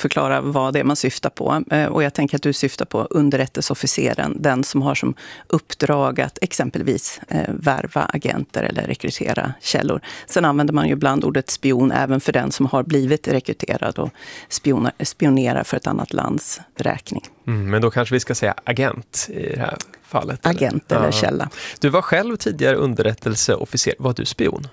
förklara vad det är man syftar på. Och jag tänker att du syftar på underrättelseofficeren, den som har som uppdrag att exempelvis värva agenter eller rekrytera källor. Sen använder man ju ibland ordet spion även för den som har blivit rekryterad och spionerar för ett annat lands räkning. Men då kanske vi ska säga agent i det här fallet. Agent eller källa. Du var själv tidigare underrättelseofficer. Var du spion?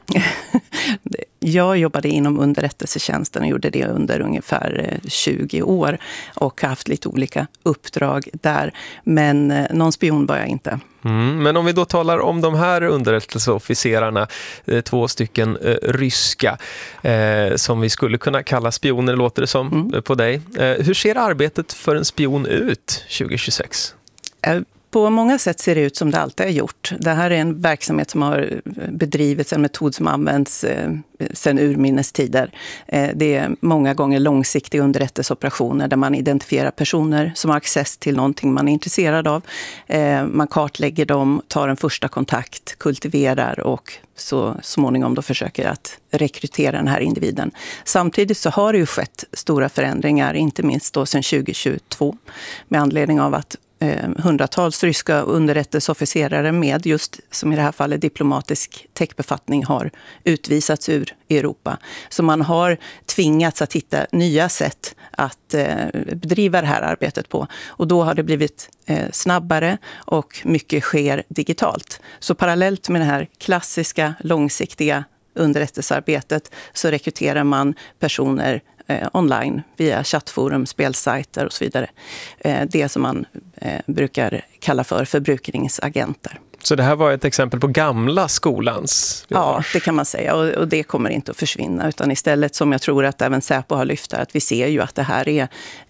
Jag jobbade inom underrättelsetjänsten och gjorde det under ungefär 20 år och haft lite olika uppdrag där. Men någon spion var jag inte. Men om vi då talar om de här underrättelseofficerarna, 2 stycken ryska som vi skulle kunna kalla spioner, låter det som på dig. Hur ser arbetet för en spion ut 2026? På många sätt ser det ut som det alltid har gjort. Det här är en verksamhet som har bedrivits, en metod som används sedan urminnes tider. Det är många gånger långsiktiga underrättelseoperationer där man identifierar personer som har access till någonting man är intresserad av. Man kartlägger dem, tar en första kontakt, kultiverar och så småningom då försöker att rekrytera den här individen. Samtidigt så har det ju skett stora förändringar, inte minst då sedan 2022, med anledning av att hundratals ryska underrättelseofficerare med just, som i det här fallet, diplomatisk täckbefattning har utvisats ur Europa. Så man har tvingats att hitta nya sätt att bedriva det här arbetet på. Och då har det blivit snabbare och mycket sker digitalt. Så parallellt med det här klassiska, långsiktiga underrättelsearbetet så rekryterar man personer online via chattforum, spelsajter och så vidare. Det som man brukar kalla för förbrukningsagenter. Så det här var ett exempel på gamla skolans? Ja, det kan man säga. Och det kommer inte att försvinna. Utan istället, som jag tror att även Säpo har lyft här, att vi ser ju att det här är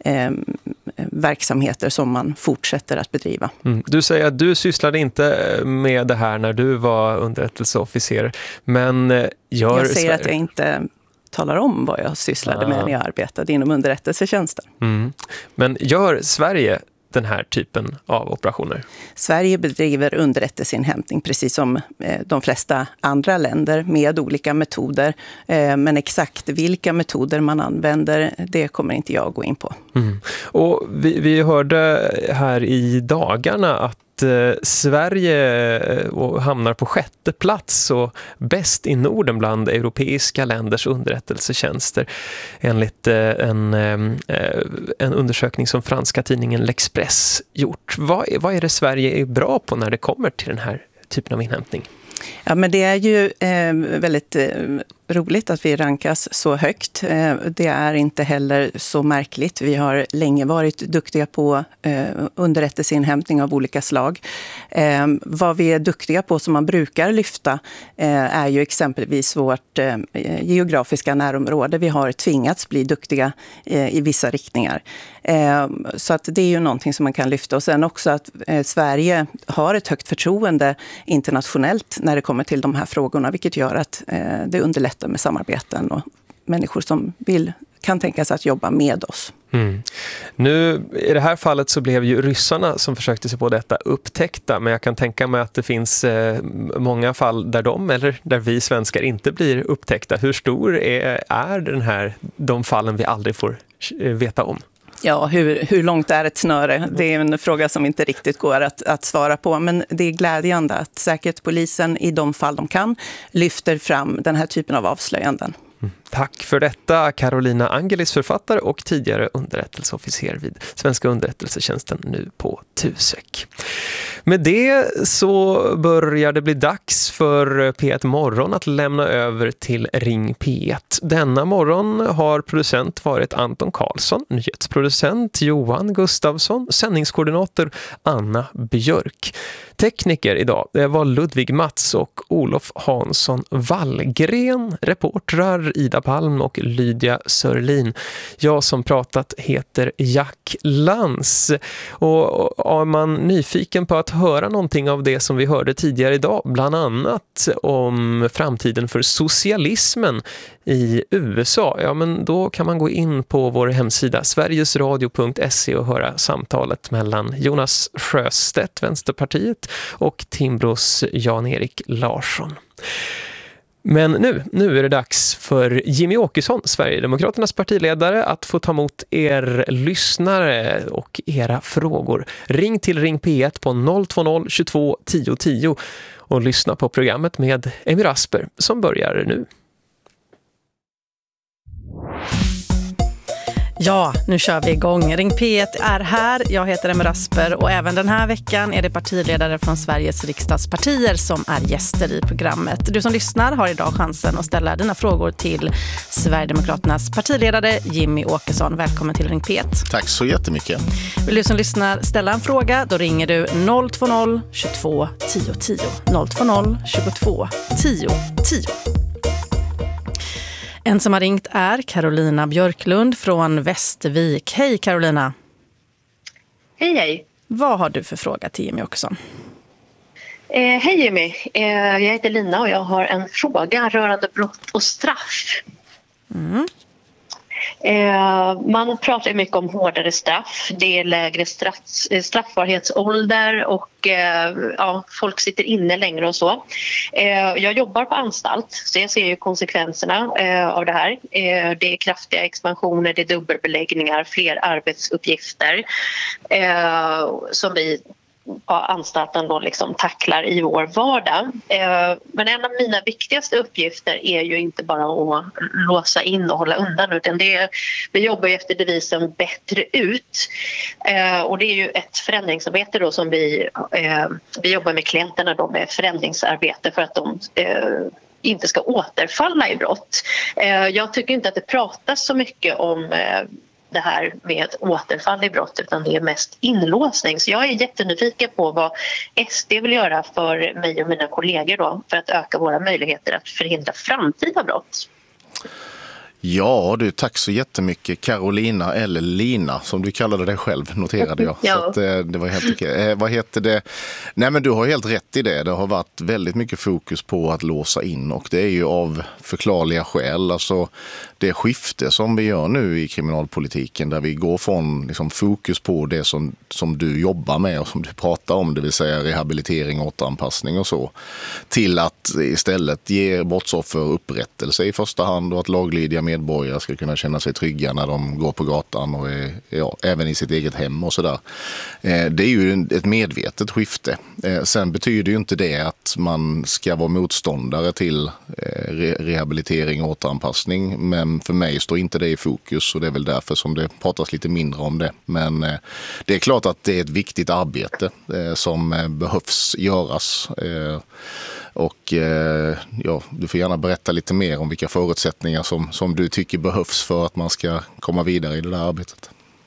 verksamheter som man fortsätter att bedriva. Du säger att du sysslade inte med det här när du var underrättelseofficer. Men jag säger att jag inte talar om vad jag sysslade med när jag arbetade inom underrättelsetjänsten. Men gör Sverige den här typen av operationer? Sverige bedriver underrättelseinhämtning precis som de flesta andra länder med olika metoder. Men exakt vilka metoder man använder, det kommer inte jag gå in på. Och vi hörde här i dagarna att Sverige hamnar på 6:e plats och bäst i Norden bland europeiska länders underrättelsetjänster enligt en undersökning som franska tidningen L'Express gjort. Vad är det Sverige är bra på när det kommer till den här typen av inhämtning? Ja, men det är ju väldigt roligt att vi rankas så högt. Det är inte heller så märkligt. Vi har länge varit duktiga på underrättelseinhämtning av olika slag. Vad vi är duktiga på som man brukar lyfta är ju exempelvis vårt geografiska närområde. Vi har tvingats bli duktiga i vissa riktningar. Så att det är ju någonting som man kan lyfta. Och sen också att Sverige har ett högt förtroende internationellt när det kommer till de här frågorna, vilket gör att det underlättar med samarbeten och människor som kan tänka sig att jobba med oss. Nu i det här fallet så blev ju ryssarna som försökte sig på detta upptäckta, men jag kan tänka mig att det finns många fall där vi svenskar inte blir upptäckta. Hur stor är de fallen vi aldrig får veta om? Ja, hur långt är ett snöre? Det är en fråga som inte riktigt går att svara på. Men det är glädjande att Säkerhetspolisen i de fall de kan lyfter fram den här typen av avslöjanden. Tack för detta, Carolina Angelis, författare och tidigare underrättelseofficer vid Svenska underrättelsetjänsten, nu på TUSEK. Med det så börjar det bli dags för P1 Morgon att lämna över till Ring P1. Denna morgon har producent varit Anton Karlsson, nyhetsproducent Johan Gustafsson, sändningskoordinator Anna Björk. Tekniker idag, det var Ludvig Mats och Olof Hansson Wallgren, reportrar Ida Palm och Lydia Sörlin. Jag som pratat heter Jack Lantz. Och är man nyfiken på att höra någonting av det som vi hörde tidigare idag, bland annat om framtiden för socialismen i USA, ja men då kan man gå in på vår hemsida sverigesradio.se och höra samtalet mellan Jonas Sjöstedt, Vänsterpartiet, och Timbros Jan-Erik Larsson. Men nu är det dags för Jimmie Åkesson, Sverigedemokraternas partiledare, att få ta emot er lyssnare och era frågor. Ring till Ring P1 på 020 22 10 10 och lyssna på programmet med Emmy Rasper som börjar nu. Ja, nu kör vi igång. Ring P1 är här. Jag heter Emmy Rasper och även den här veckan är det partiledare från Sveriges riksdagspartier som är gäster i programmet. Du som lyssnar har idag chansen att ställa dina frågor till Sverigedemokraternas partiledare Jimmie Åkesson. Välkommen till Ring P1. Tack så jättemycket. Vill du som lyssnar ställa en fråga, då ringer du 020 22 10 10. 020 22 10 10. En som har ringt är Carolina Björklund från Västervik. Hej Carolina. Hej, hej. Vad har du för fråga till Jimmie Åkesson? Hej Jimmie. Jag heter Lina och jag har en fråga rörande brott och straff. Man pratar mycket om hårdare straff. Det är lägre straffbarhetsålder och folk sitter inne längre och så. Jag jobbar på anstalt så jag ser ju konsekvenserna av det här. Det är kraftiga expansioner, det är dubbelbeläggningar, fler arbetsuppgifter som vi på anstalten då liksom tacklar i vår vardag. Men en av mina viktigaste uppgifter är ju inte bara att låsa in och hålla undan, utan vi jobbar ju efter devisen bättre ut. Och det är ju ett förändringsarbete då som vi jobbar med klienterna då med förändringsarbete för att de inte ska återfalla i brott. Jag tycker inte att det pratas så mycket om det här med återfall i brott, utan det är mest inlåsning. Så jag är jättenyfiken på vad SD vill göra för mig och mina kollegor då, för att öka våra möjligheter att förhindra framtida brott. Ja du, tack så jättemycket. Carolina eller Lina som du kallade dig själv, noterade jag. Ja. Så att, det var helt okej. Vad heter det? Nej, men du har helt rätt i det. Det har varit väldigt mycket fokus på att låsa in och det är ju av förklarliga skäl. Alltså det skifte som vi gör nu i kriminalpolitiken där vi går från liksom, fokus på det som du jobbar med och som du pratar om, det vill säga rehabilitering, återanpassning och så, till att istället ge brottsoffer upprättelse i första hand och att laglydiga medborgare ska kunna känna sig trygga när de går på gatan och även i sitt eget hem och sådär. Det är ju ett medvetet skifte. Sen betyder ju inte det att man ska vara motståndare till rehabilitering och återanpassning, men för mig står inte det i fokus och det är väl därför som det pratas lite mindre om det. Men det är klart att det är ett viktigt arbete som behövs göras. Och du får gärna berätta lite mer om vilka förutsättningar som du tycker behövs för att man ska komma vidare i det där arbetet.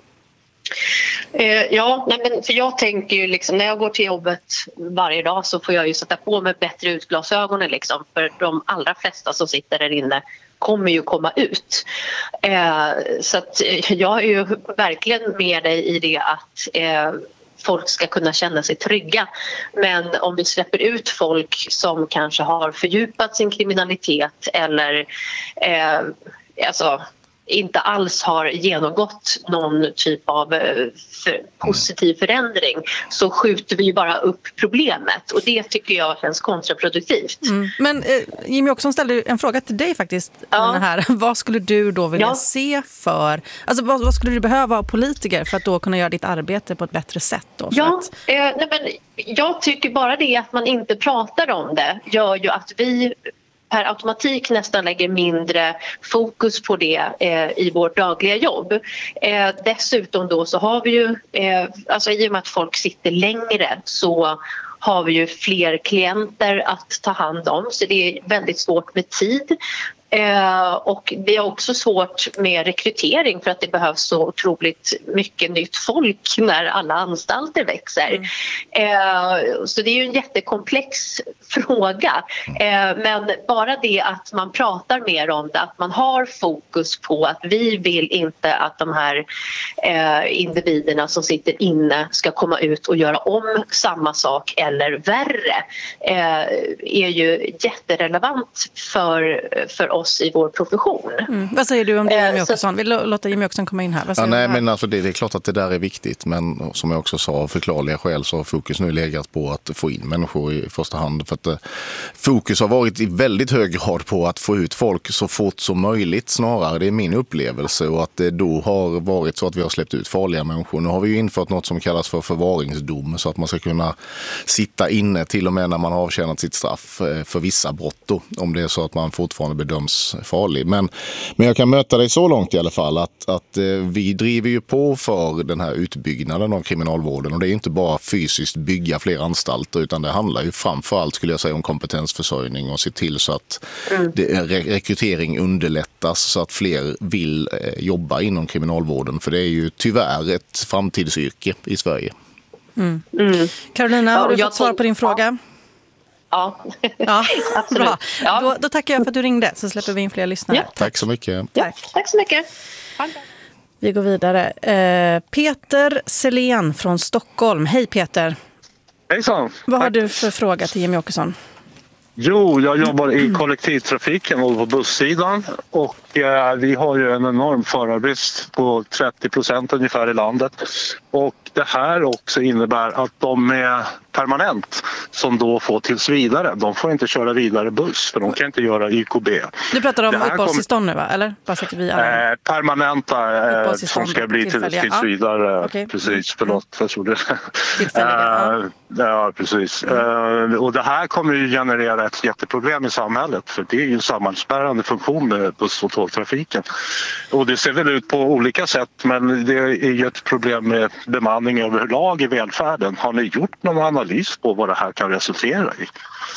För jag tänker ju liksom, när jag går till jobbet varje dag så får jag ju sätta på mig bättre utglasögonen liksom, för de allra flesta som sitter där inne kommer ju komma ut. Så att jag är ju verkligen med dig i det att folk ska kunna känna sig trygga. Men om vi släpper ut folk som kanske har fördjupat sin kriminalitet eller inte alls har genomgått någon typ av positiv förändring, så skjuter vi ju bara upp problemet och det tycker jag känns kontraproduktivt. Men Jimmie Åkesson ställde en fråga till dig faktiskt. Här. Vad skulle du då vilja se för, alltså vad skulle du behöva av politiker för att då kunna göra ditt arbete på ett bättre sätt då? Jag tycker bara det att man inte pratar om det gör ju att vi per automatik nästan lägger mindre fokus på det i vårt dagliga jobb. Dessutom då så har vi ju, i och med att folk sitter längre så har vi ju fler klienter att ta hand om, så det är väldigt svårt med tid. Och det är också svårt med rekrytering för att det behövs så otroligt mycket nytt folk när alla anstalter växer. Så det är ju en jättekomplex fråga. Men bara det att man pratar mer om det, att man har fokus på att vi vill inte att de här individerna som sitter inne ska komma ut och göra om samma sak eller värre, är ju jätterelevant för oss oss i vår profession. Vad säger du om det, Jimmie Åkesson? Vill låta Jimmie Åkesson komma in här? Men alltså det är klart att det där är viktigt, men som jag också sa, av förklarliga skäl så har fokus nu legat på att få in människor i första hand. För att fokus har varit i väldigt hög grad på att få ut folk så fort som möjligt snarare. Det är min upplevelse, och att det då har varit så att vi har släppt ut farliga människor. Nu har vi ju infört något som kallas för förvaringsdom, så att man ska kunna sitta inne till och med när man har avtjänat sitt straff för vissa brott då, om det är så att man fortfarande bedöms farlig. Men jag kan möta dig så långt i alla fall att vi driver ju på för den här utbyggnaden av kriminalvården, och det är inte bara fysiskt bygga fler anstalter, utan det handlar ju framförallt, skulle jag säga, om kompetensförsörjning och se till så att rekrytering underlättas så att fler vill jobba inom kriminalvården, för det är ju tyvärr ett framtidsyrke i Sverige. Carolina, har du fått svar på din fråga? Ja, absolut. Bra. Ja. Då tackar jag för att du ringde, så släpper vi in fler lyssnare. Ja. Tack så mycket. Tack så mycket. Vi går vidare. Peter Selén från Stockholm. Hej Peter. Hejsan. Vad har du för fråga till Jimmie Åkesson? Jo, jag jobbar i kollektivtrafiken och på bussidan, och vi har ju en enorm förarbrist på 30% ungefär i landet. Och det här också innebär att de är permanent som då får tills vidare. De får inte köra vidare buss, för de kan inte göra YKB. Du pratar om uppehållstillstånd nu, va? Eller? Bara så att vi alla... permanenta som ska bli tills vidare. Okay. Precis, förlåt. Jag trodde Tillfälliga, ja, precis. Och det här kommer ju generera ett jätteproblem i samhället, för det är ju en samhällsbärande funktion med buss- och tågtrafiken. Och det ser väl ut på olika sätt, men det är ju ett problem med bemanning överlag i välfärden. Har ni gjort någon analys på vad det här kan resultera i?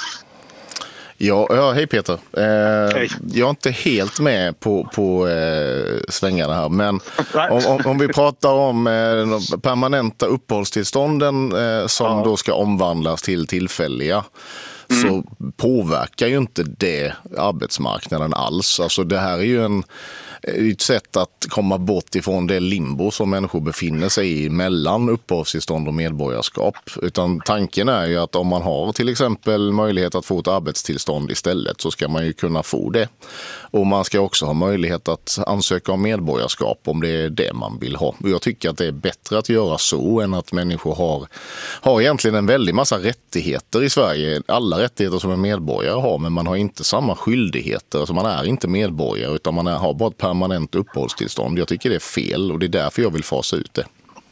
Ja, hej Peter. Hej. Jag är inte helt med på svängarna här, men om vi pratar om de permanenta uppehållstillstånden som då ska omvandlas till tillfälliga, så påverkar ju inte det arbetsmarknaden alls. Alltså det här är ju ett sätt att komma bort ifrån det limbo som människor befinner sig i mellan uppehållstillstånd och medborgarskap. Utan tanken är ju att om man har till exempel möjlighet att få ett arbetstillstånd istället, så ska man ju kunna få det. Och man ska också ha möjlighet att ansöka om medborgarskap om det är det man vill ha. Och jag tycker att det är bättre att göra så än att människor har egentligen en väldig massa rättigheter i Sverige. Alla rättigheter som en medborgare har, men man har inte samma skyldigheter. Alltså man är inte medborgare, utan man har bara ett permanent uppehållstillstånd. Jag tycker det är fel, och det är därför jag vill fasa ut det.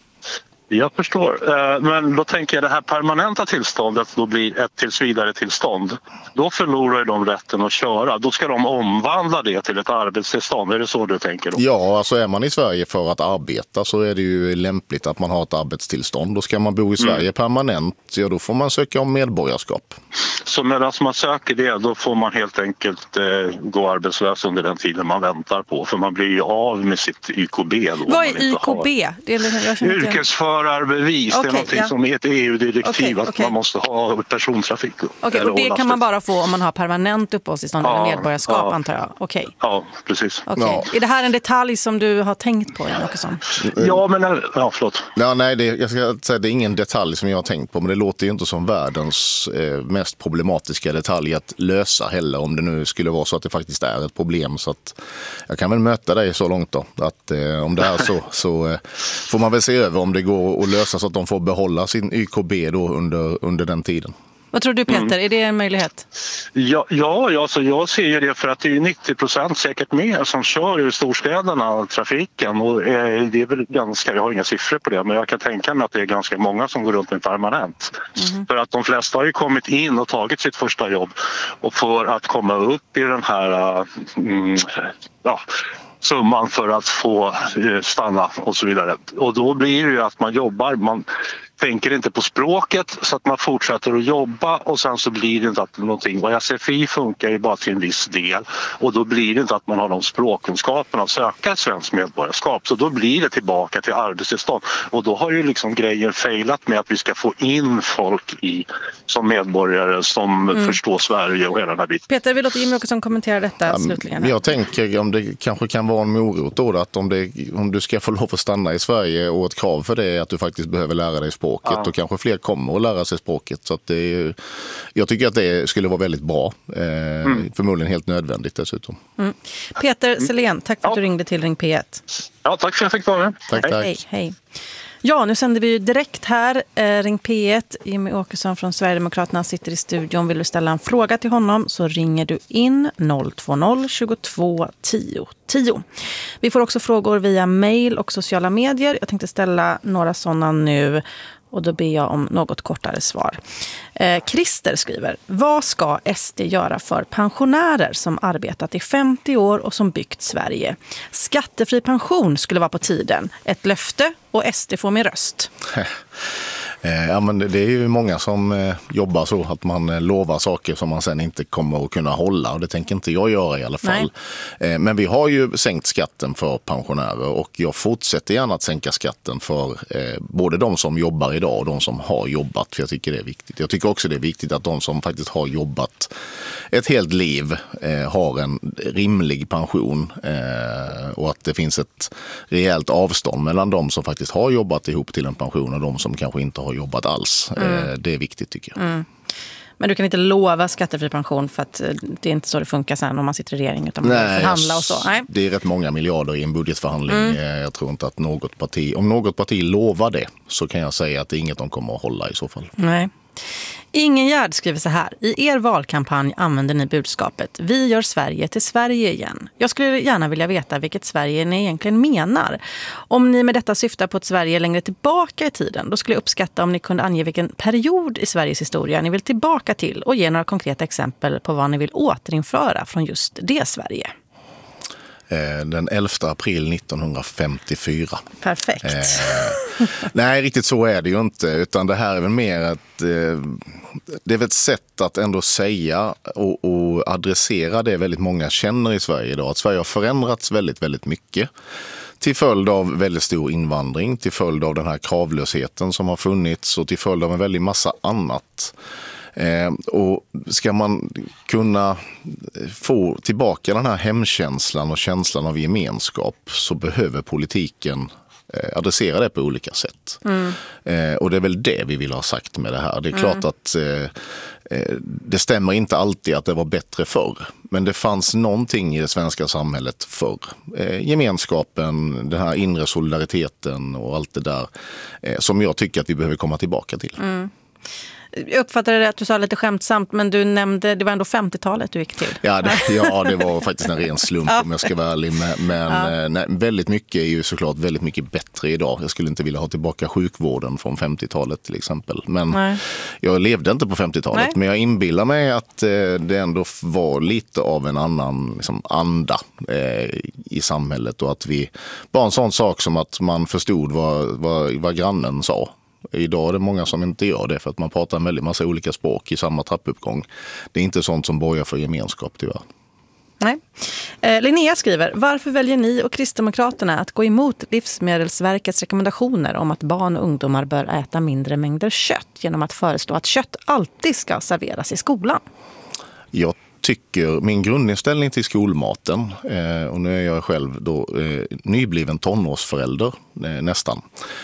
Jag förstår. Men då tänker jag det här permanenta tillståndet då blir ett tillsvidare tillstånd. Då förlorar de rätten att köra. Då ska de omvandla det till ett arbetstillstånd. Är det så du tänker då? Ja, alltså är man i Sverige för att arbeta så är det ju lämpligt att man har ett arbetstillstånd. Då ska man bo i Sverige permanent, ja då får man söka om medborgarskap. Så medan man söker det, då får man helt enkelt gå arbetslös under den tiden man väntar på. För man blir ju av med sitt YKB då. Vad är YKB? Yrkesförarbevis, det är någonting som är ett EU-direktiv att man måste ha persontrafik. Okej, och det kan man bara få om man har permanent uppehållstillstånd eller medborgarskap, antar jag. Okej. Ja, precis. Ja. Är det här en detalj som du har tänkt på, Åkesson? Ja, men... Ja, förlåt. Jag ska säga det är ingen detalj som jag har tänkt på, men det låter ju inte som världens mest problematiska detalj att lösa heller, om det nu skulle vara så att det faktiskt är ett problem. Så att jag kan väl möta dig så långt då, att om det är så får man väl se över om det går att lösa så att de får behålla sin YKB då under den tiden. Vad tror du, Peter? Är det en möjlighet? Ja, alltså jag ser ju det, för att det är 90% säkert mer som kör i storstäderna trafiken, och det är väl ganska, jag har inga siffror på det, men jag kan tänka mig att det är ganska många som går runt med permanent. För att de flesta har ju kommit in och tagit sitt första jobb, och för att komma upp i den här summan för att få stanna och så vidare. Och då blir det ju att man jobbar, man tänker inte på språket så att man fortsätter att jobba, och sen så blir det inte att någonting. Och SFI funkar ju bara till en viss del, och då blir det inte att man har de språkkunskaperna att söka ett svenskt medborgarskap. Så då blir det tillbaka till arbetstillstånd, och då har ju liksom grejen failat med att vi ska få in folk som medborgare som förstår Sverige och hela den här biten. Peter, vill låta Jimmie Åkesson kommentera detta slutligen? Jag tänker om det kanske kan vara en morot då, att om du ska få lov att stanna i Sverige och ett krav för det är att du faktiskt behöver lära dig språk, språket och kanske fler kommer att lära sig språket. Så att jag tycker att det skulle vara väldigt bra. Förmodligen helt nödvändigt dessutom. Peter Selén, tack för att du ringde till Ring P1. Ja, tack för att jag fick vara med. Tack. Hej. Ja, nu sänder vi ju direkt här. Ring P1. Jimmy Åkesson från Sverigedemokraterna sitter i studion. Vill du ställa en fråga till honom så ringer du in 020 22 10 10. Vi får också frågor via mejl och sociala medier. Jag tänkte ställa några sådana nu. Och då ber jag om något kortare svar. Christer skriver, vad ska SD göra för pensionärer som arbetat i 50 år och som byggt Sverige? Skattefri pension skulle vara på tiden. Ett löfte och SD får min röst. Ja, men det är ju många som jobbar så att man lovar saker som man sen inte kommer att kunna hålla, och det tänker inte jag göra i alla fall. Men vi har ju sänkt skatten för pensionärer och jag fortsätter gärna att sänka skatten för både de som jobbar idag och de som har jobbat, för jag tycker det är viktigt. Jag tycker också det är viktigt att de som faktiskt har jobbat ett helt liv har en rimlig pension och att det finns ett rejält avstånd mellan de som faktiskt har jobbat ihop till en pension och de som kanske inte har jobbat alls. Det är viktigt tycker jag. Men du kan inte lova skattefri pension för att det är inte så det funkar sen om man sitter i regering, utan man förhandla och så. Nej. Det är rätt många miljarder i en budgetförhandling. Jag tror inte att om något parti lovar det så kan jag säga att det är inget de kommer att hålla i så fall. Nej. Ingen Gärd skriver så här. I er valkampanj använder ni budskapet vi gör Sverige till Sverige igen. Jag skulle gärna vilja veta vilket Sverige ni egentligen menar. Om ni med detta syftar på ett Sverige längre tillbaka i tiden, då skulle jag uppskatta om ni kunde ange vilken period i Sveriges historia ni vill tillbaka till och ge några konkreta exempel på vad ni vill återinföra från just det Sverige. Den 11 april 1954. Perfekt. Nej, riktigt så är det ju inte. Utan det här är väl mer det är väl ett sätt att ändå säga och adressera det väldigt många känner i Sverige idag. Att Sverige har förändrats väldigt, väldigt mycket. Till följd av väldigt stor invandring, till följd av den här kravlösheten som har funnits och till följd av en väldigt massa annat. Och ska man kunna få tillbaka den här hemkänslan och känslan av gemenskap så behöver politiken adressera det på olika sätt. Och det är väl det vi vill ha sagt med det här. Det är klart att det stämmer inte alltid att det var bättre förr. Men det fanns någonting i det svenska samhället förr. Gemenskapen, den här inre solidariteten och allt det där som jag tycker att vi behöver komma tillbaka till. Jag uppfattade att du sa lite skämtsamt, men du nämnde, det var ändå 50-talet du gick till. Ja, det var faktiskt en ren slump om jag ska vara ärlig. Men nej, väldigt mycket är ju såklart väldigt mycket bättre idag. Jag skulle inte vilja ha tillbaka sjukvården från 50-talet till exempel. Men jag levde inte på 50-talet. Men jag inbillar mig att det ändå var lite av en annan liksom, anda i samhället. Och att vi, bara en sån sak som att man förstod vad grannen sa. Idag är det många som inte gör det för att man pratar en väldigt massa olika språk i samma trappuppgång. Det är inte sånt som borgar för gemenskap tyvärr. Nej. Linnea skriver, varför väljer ni och Kristdemokraterna att gå emot Livsmedelsverkets rekommendationer om att barn och ungdomar bör äta mindre mängder kött genom att föreslå att kött alltid ska serveras i skolan? Jag tycker min grundinställning till skolmaten, och nu är jag själv då nybliven tonårsförälder nästan.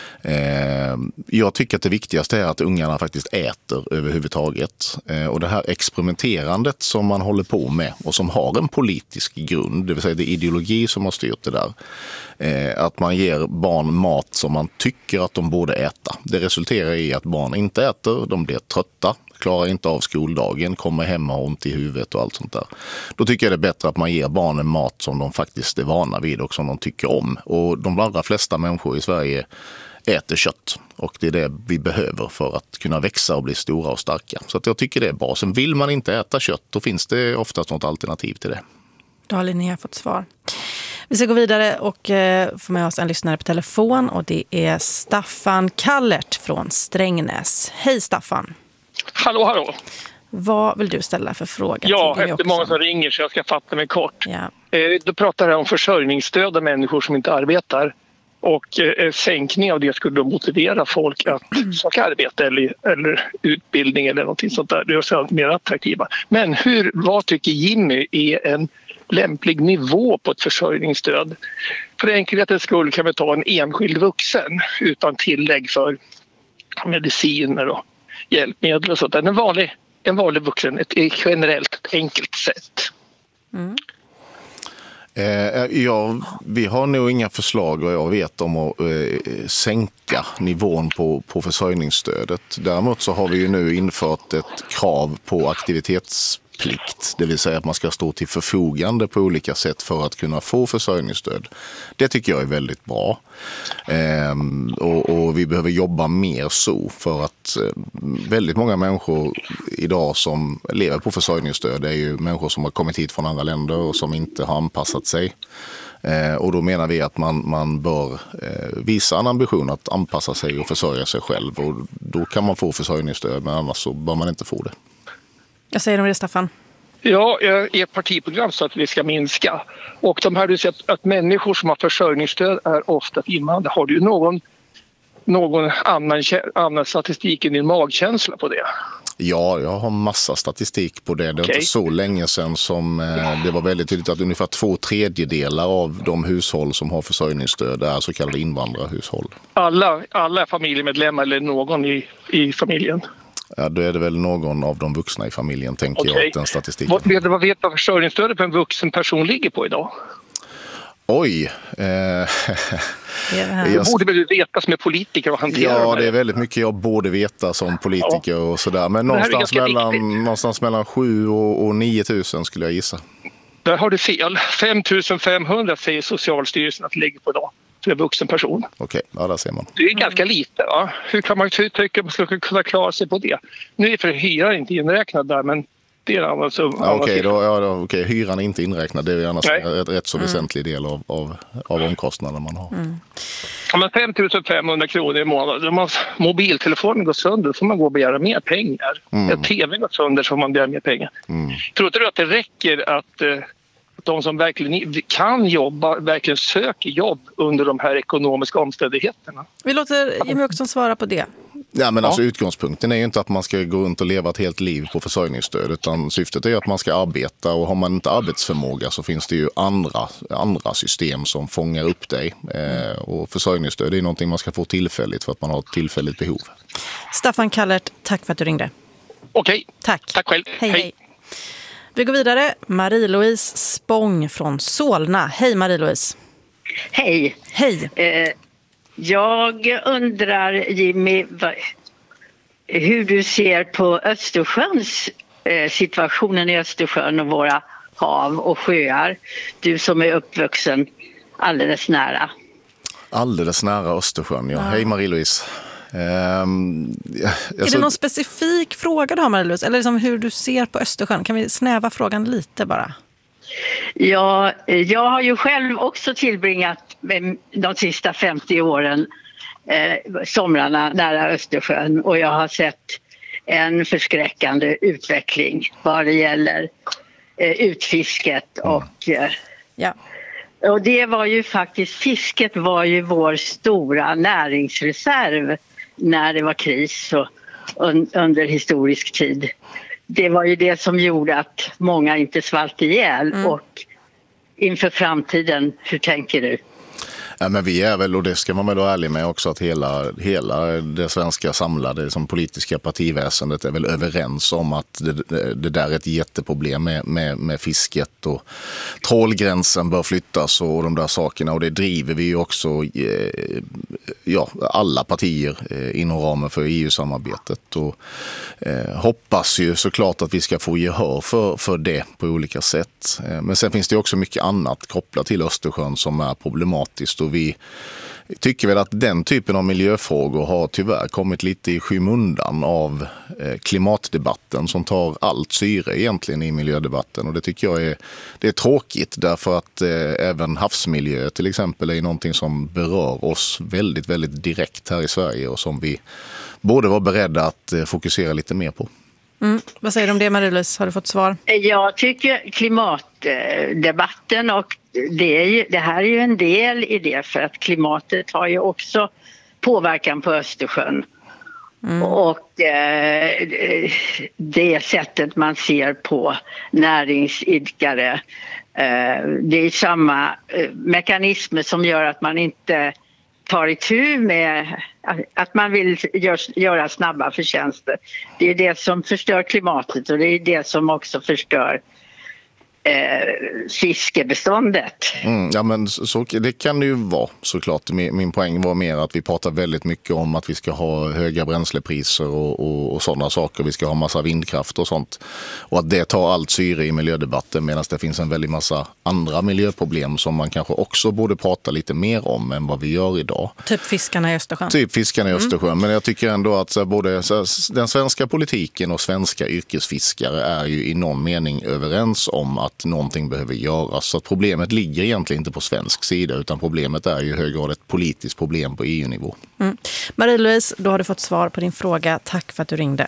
Jag tycker att det viktigaste är att ungarna faktiskt äter överhuvudtaget. Och det här experimenterandet som man håller på med och som har en politisk grund, det vill säga det är ideologi som har styrt det där. Att man ger barn mat som man tycker att de borde äta. Det resulterar i att barn inte äter, de blir trötta, klarar inte av skoldagen, kommer hem och har ont i huvudet och allt sånt där. Då tycker jag det är bättre att man ger barnen mat som de faktiskt är vana vid och som de tycker om. Och de allra flesta människor i Sverige äter kött. Och det är det vi behöver för att kunna växa och bli stora och starka. Så att jag tycker det är bra. Sen vill man inte äta kött, då finns det oftast något alternativ till det. Då har Linnea fått svar. Vi ska gå vidare och få med oss en lyssnare på telefon. Och det är Staffan Kallert från Strängnäs. Hej Staffan! Hallå, hallå. Vad vill du ställa för fråga? Ja, efter många som ringer så jag ska fatta mig kort. Ja. Då pratar jag om försörjningsstöd av människor som inte arbetar. Och sänkning av det skulle då motivera folk att söka arbete eller utbildning eller någonting sånt där. Det är mer attraktiva. Men vad tycker Jimmy är en lämplig nivå på ett försörjningsstöd? För enkelhetens skull kan vi ta en enskild vuxen utan tillägg för mediciner och hjälpmedel och sånt. En vanlig vuxen, ett generellt ett enkelt sätt. Mm. Vi har nog inga förslag vad jag vet om att sänka nivån på försörjningsstödet. Däremot så har vi ju nu infört ett krav på aktivitetsplikt, det vill säga att man ska stå till förfogande på olika sätt för att kunna få försörjningsstöd. Det tycker jag är väldigt bra. Och vi behöver jobba mer så, för att väldigt många människor idag som lever på försörjningsstöd är ju människor som har kommit hit från andra länder och som inte har anpassat sig. Och då menar vi att man bör visa en ambition att anpassa sig och försörja sig själv, och då kan man få försörjningsstöd, men annars så bör man inte få det. Jag säger om det, Staffan. Ja, ert partiprogram så att vi ska minska. Och de här, du säger att människor som har försörjningsstöd är ofta invandrare. Har du någon annan statistik än din magkänsla på det? Ja, jag har massa statistik på det. Det är inte så länge sedan som det var väldigt tydligt att ungefär 2/3 av de hushåll som har försörjningsstöd är så kallade invandrarhushåll. Alla familjemedlemmar eller någon i familjen? Ja, då är det väl någon av de vuxna i familjen, tänker jag, den statistiken. Vad vet du försörjningsstödet för en vuxen person ligger på idag? Oj. Det borde väl veta som är politiker och hanterar. Ja, det är väldigt mycket jag borde veta som politiker och sådär. Men någonstans mellan 7 och 9 000 skulle jag gissa. Där har du fel. 5 500 säger Socialstyrelsen att det ligger på idag för en vuxen person. Okej, ja, där ser man. Det är ganska lite, va? Hur tycker man skulle kunna klara sig på det? Nu är för hyran inte inräknad där, men det är annars... Okej, hyran är inte inräknad. Det är annars en rätt så väsentlig del av omkostnaden man har. Mm. Ja, men 5 500 kronor i månaden. Om mobiltelefonen går sönder får man gå och begära mer pengar. När tvn går sönder så får man begära mer pengar. Tror du att det räcker att de som verkligen kan jobba verkligen söker jobb under de här ekonomiska omständigheterna? Vi låter Jimmie Åkesson svara på det. Ja, men alltså utgångspunkten är ju inte att man ska gå runt och leva ett helt liv på försörjningsstöd, utan syftet är att man ska arbeta, och har man inte arbetsförmåga så finns det ju andra system som fångar upp dig. Och försörjningsstöd är någonting man ska få tillfälligt för att man har ett tillfälligt behov. Staffan Kallert, tack för att du ringde. Okej. Tack Själv. Hej. Vi går vidare. Marie-Louise Spång från Solna. Hej Marie-Louise. Hej. Jag undrar, Jimmie, hur du ser på Östersjöns situationen i Östersjön och våra hav och sjöar. Du som är uppvuxen alldeles nära. Alldeles nära Östersjön, ja. Hej Marie-Louise. Är det någon specifik fråga du har, Marie-Louise? Eller liksom hur du ser på Östersjön? Kan vi snäva frågan lite bara? Ja, jag har ju själv också tillbringat de sista 50 åren somrarna nära Östersjön, och jag har sett en förskräckande utveckling vad det gäller utfisket och det var ju faktiskt, fisket var ju vår stora näringsreserv när det var kris och under historisk tid. Det var ju det som gjorde att många inte svalt ihjäl. Och inför framtiden, hur tänker du? Ja, men vi är väl, och det ska man väl vara ärlig med också, att hela det svenska samlade som politiska partiväsendet är väl överens om att det där är ett jätteproblem med fisket, och trålgränsen bör flyttas och de där sakerna, och det driver vi ju också alla partier inom ramen för EU-samarbetet, och hoppas ju såklart att vi ska få gehör för det på olika sätt. Men sen finns det också mycket annat kopplat till Östersjön som är problematiskt, och vi tycker väl att den typen av miljöfrågor har tyvärr kommit lite i skymundan av klimatdebatten som tar allt syre egentligen i miljödebatten, och det tycker jag är tråkigt, därför att även havsmiljö till exempel är någonting som berör oss väldigt, väldigt direkt här i Sverige och som vi borde vara beredda att fokusera lite mer på. Vad säger du om det, Marie-Louise? Har du fått svar? Jag tycker klimatdebatten och det här är ju en del i det, för att klimatet har ju också påverkan på Östersjön. Och det sättet man ser på näringsidkare, det är samma mekanismer som gör att man inte tar itu med att man vill göra snabba förtjänster. Det är det som förstör klimatet och det är det som också förstör fiskebeståndet. Ja, men så, det kan det ju vara såklart. Min poäng var mer att vi pratar väldigt mycket om att vi ska ha höga bränslepriser och sådana saker. Vi ska ha massa vindkraft och sånt. Och att det tar allt syre i miljödebatten, medan det finns en väldigt massa andra miljöproblem som man kanske också borde prata lite mer om än vad vi gör idag. Typ fiskarna i Östersjön. Men jag tycker ändå att både den svenska politiken och svenska yrkesfiskare är ju i någon mening överens om att någonting behöver göras. Så att problemet ligger egentligen inte på svensk sida, utan problemet är ju i hög grad ett politiskt problem på EU-nivå. Marie-Louise, då har du fått svar på din fråga. Tack för att du ringde.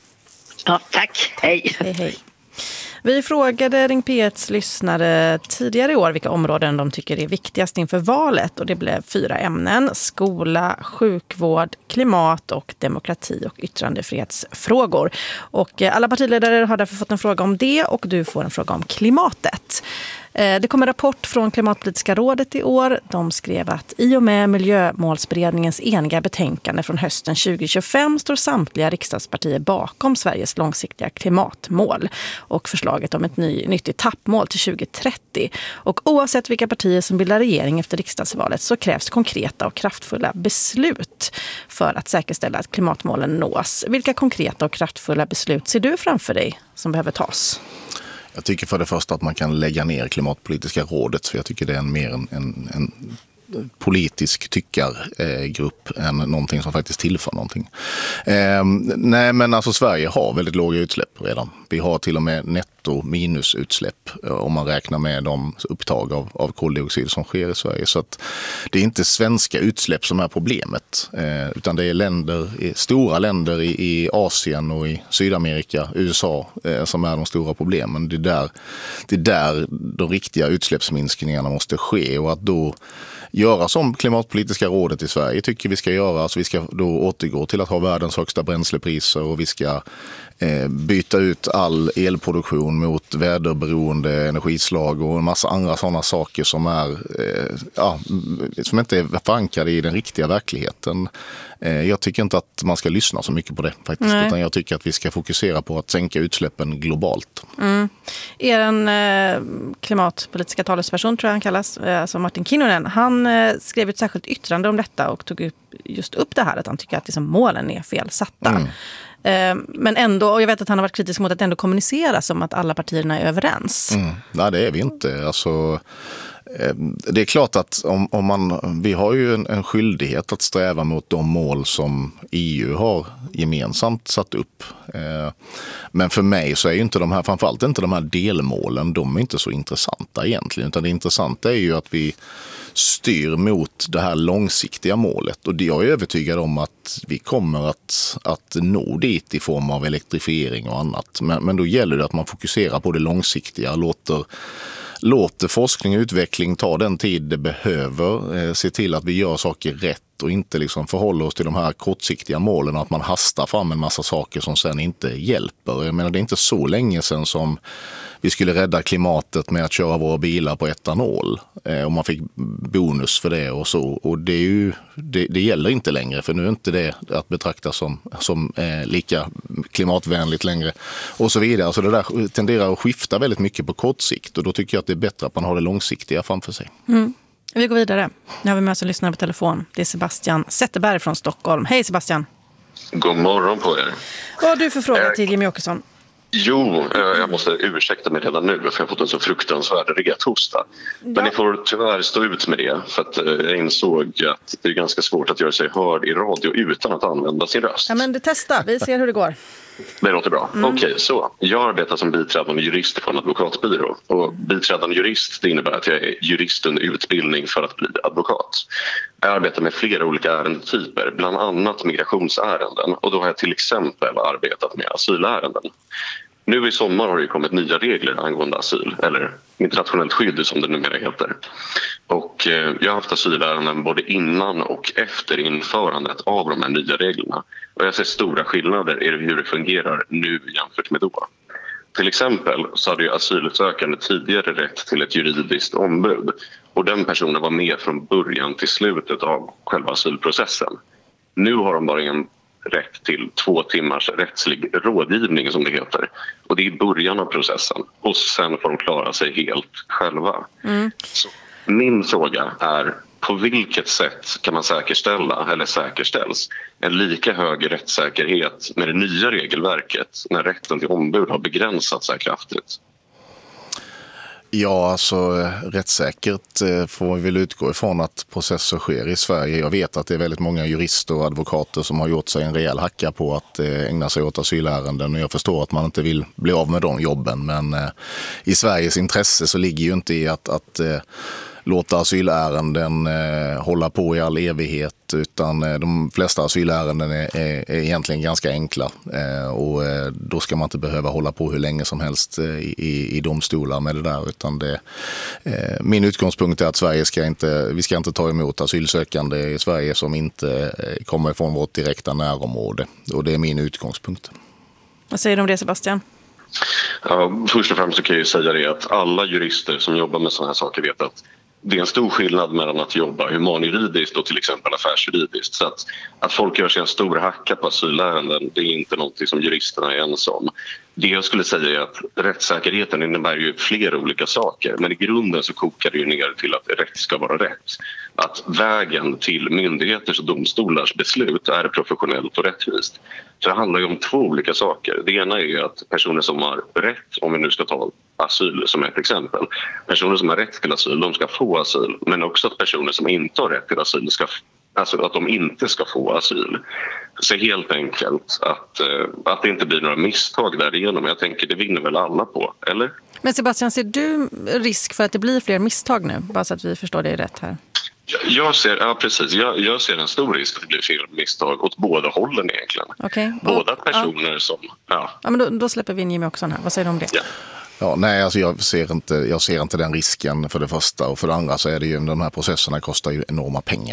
Ja, tack. Hej. Hej. Vi frågade Ring P1s lyssnare tidigare i år vilka områden de tycker är viktigast inför valet, och det blev 4 ämnen: skola, sjukvård, klimat och demokrati och yttrandefrihetsfrågor. Och alla partiledare har därför fått en fråga om det, och du får en fråga om klimatet. Det kom en rapport från Klimatpolitiska rådet i år. De skrev att i och med miljömålsberedningens eniga betänkande från hösten 2025 står samtliga riksdagspartier bakom Sveriges långsiktiga klimatmål och förslaget om ett nytt etappmål till 2030. Och oavsett vilka partier som bildar regering efter riksdagsvalet så krävs konkreta och kraftfulla beslut för att säkerställa att klimatmålen nås. Vilka konkreta och kraftfulla beslut ser du framför dig som behöver tas? Jag tycker för det första att man kan lägga ner Klimatpolitiska rådet, för jag tycker det är mer en politisk tyckargrupp än någonting som faktiskt tillför någonting. Nej, men alltså Sverige har väldigt låga utsläpp redan. Vi har till och med netto minusutsläpp om man räknar med de upptag av koldioxid som sker i Sverige. Så att det är inte svenska utsläpp som är problemet, utan det är stora länder i Asien och i Sydamerika, USA, som är de stora problemen. Det är där de riktiga utsläppsminskningarna måste ske, och att då göra som Klimatpolitiska rådet i Sverige tycker vi ska göra. Alltså vi ska då återgå till att ha världens högsta bränslepriser, och vi ska byta ut all elproduktion mot väderberoende energislag och en massa andra sådana saker som som inte är förankrade i den riktiga verkligheten. Jag tycker inte att man ska lyssna så mycket på det faktiskt, utan jag tycker att vi ska fokusera på att sänka utsläppen globalt. Klimatpolitiska talesperson, tror jag han kallas, alltså Martin Kinnunen, han skrev ett särskilt yttrande om detta och tog upp det här att han tycker att liksom målen är felsatta. Men ändå, och jag vet att han har varit kritisk mot att ändå kommunicera som att alla partierna är överens. Nej, det är vi inte. Alltså, det är klart att vi har ju en skyldighet att sträva mot de mål som EU har gemensamt satt upp. Men för mig så är ju inte framförallt inte de här delmålen, de är inte så intressanta egentligen, utan det intressanta är ju att vi styr mot det här långsiktiga målet, och jag är övertygad om att vi kommer att nå dit i form av elektrifiering och annat. Men då gäller det att man fokuserar på det långsiktiga, låter forskning och utveckling ta den tid det behöver, se till att vi gör saker rätt och inte liksom förhåller oss till de här kortsiktiga målen, och att man hastar fram en massa saker som sen inte hjälper. Jag menar, det är inte så länge sedan som vi skulle rädda klimatet med att köra våra bilar på etanol, och man fick bonus för det och så. Och det gäller inte längre, för nu är inte det att betrakta som lika klimatvänligt längre och så vidare. Så det där tenderar att skifta väldigt mycket på kort sikt, och då tycker jag att det är bättre att man har det långsiktiga framför sig. Vi går vidare. Nu har vi med oss en lyssnare på telefon. Det är Sebastian Zetterberg från Stockholm. Hej Sebastian. God morgon på er. Vad har du för fråga till Jimmie Åkesson? Jo, jag måste ursäkta mig redan nu för jag har fått en så fruktansvärd rethosta. Men ni får tyvärr stå ut med det, för att jag insåg att det är ganska svårt att göra sig hörd i radio utan att använda sin röst. Ja, men testa. Vi ser hur det går. Det låter bra. Okej, så. Jag arbetar som biträdande jurist på en advokatbyrå. Och biträdande jurist, det innebär att jag är jurist under utbildning för att bli advokat. Jag arbetar med flera olika ärendetyper, bland annat migrationsärenden. Och då har jag till exempel arbetat med asylärenden. Nu i sommar har det kommit nya regler angående asyl, eller internationellt skydd som det numera heter. Och jag har haft asylärenden både innan och efter införandet av de här nya reglerna. Och jag ser stora skillnader i hur det fungerar nu jämfört med då. Till exempel så hade ju asylsökande tidigare rätt till ett juridiskt ombud och den personen var med från början till slutet av själva asylprocessen. Nu har de bara en rätt till 2 timmars rättslig rådgivning som det heter. Och det är i början av processen. Och sen får de klara sig helt själva. Så min fråga är, på vilket sätt kan man säkerställa, eller säkerställs, en lika hög rättssäkerhet med det nya regelverket när rätten till ombud har begränsats så här kraftigt? Ja, alltså rättssäkert får vi väl utgå ifrån att processer sker i Sverige. Jag vet att det är väldigt många jurister och advokater som har gjort sig en rejäl hacka på att ägna sig åt asylärenden. Och jag förstår att man inte vill bli av med de jobben, men i Sveriges intresse så ligger ju inte i att låta asylärenden hålla på i all evighet, utan de flesta asylärenden är egentligen ganska enkla och då ska man inte behöva hålla på hur länge som helst i domstolar med det där, utan min utgångspunkt är att vi ska inte ta emot asylsökande i Sverige som inte kommer från vårt direkta närområde, och det är min utgångspunkt. Vad säger du om det, Sebastian? Ja, först och främst så kan jag ju säga det att alla jurister som jobbar med sådana här saker vet att det är en stor skillnad mellan att jobba humanjuridiskt och till exempel affärsjuridiskt. Så att folk gör sig en stor hacka på asylärenden, det är inte något som juristerna är ensam. Det jag skulle säga är att rättssäkerheten innebär ju flera olika saker, men i grunden så kokar det ju ner till att rätt ska vara rätt. Att vägen till myndigheters och domstolars beslut är professionellt och rättvist. Så det handlar ju om 2 olika saker. Det ena är ju att personer som har rätt, om vi nu ska ta asyl som ett exempel, personer som har rätt till asyl, de ska få asyl, men också att personer som inte har rätt till asyl att de inte ska få asyl. Så helt enkelt att det inte blir några misstag därigenom. Jag tänker det vinner väl alla på, eller? Men Sebastian, ser du risk för att det blir fler misstag nu? Bara så att vi förstår det rätt här. Jag ser en stor risk att det blir fel misstag åt båda hållen egentligen. Okay. Båda personer som... Ja, men då släpper vi in Jimmy också här. Vad säger du om det? Ja. Ja, nej, alltså jag ser inte den risken för det första, och för det andra så är det ju, de här processerna kostar ju enorma pengar.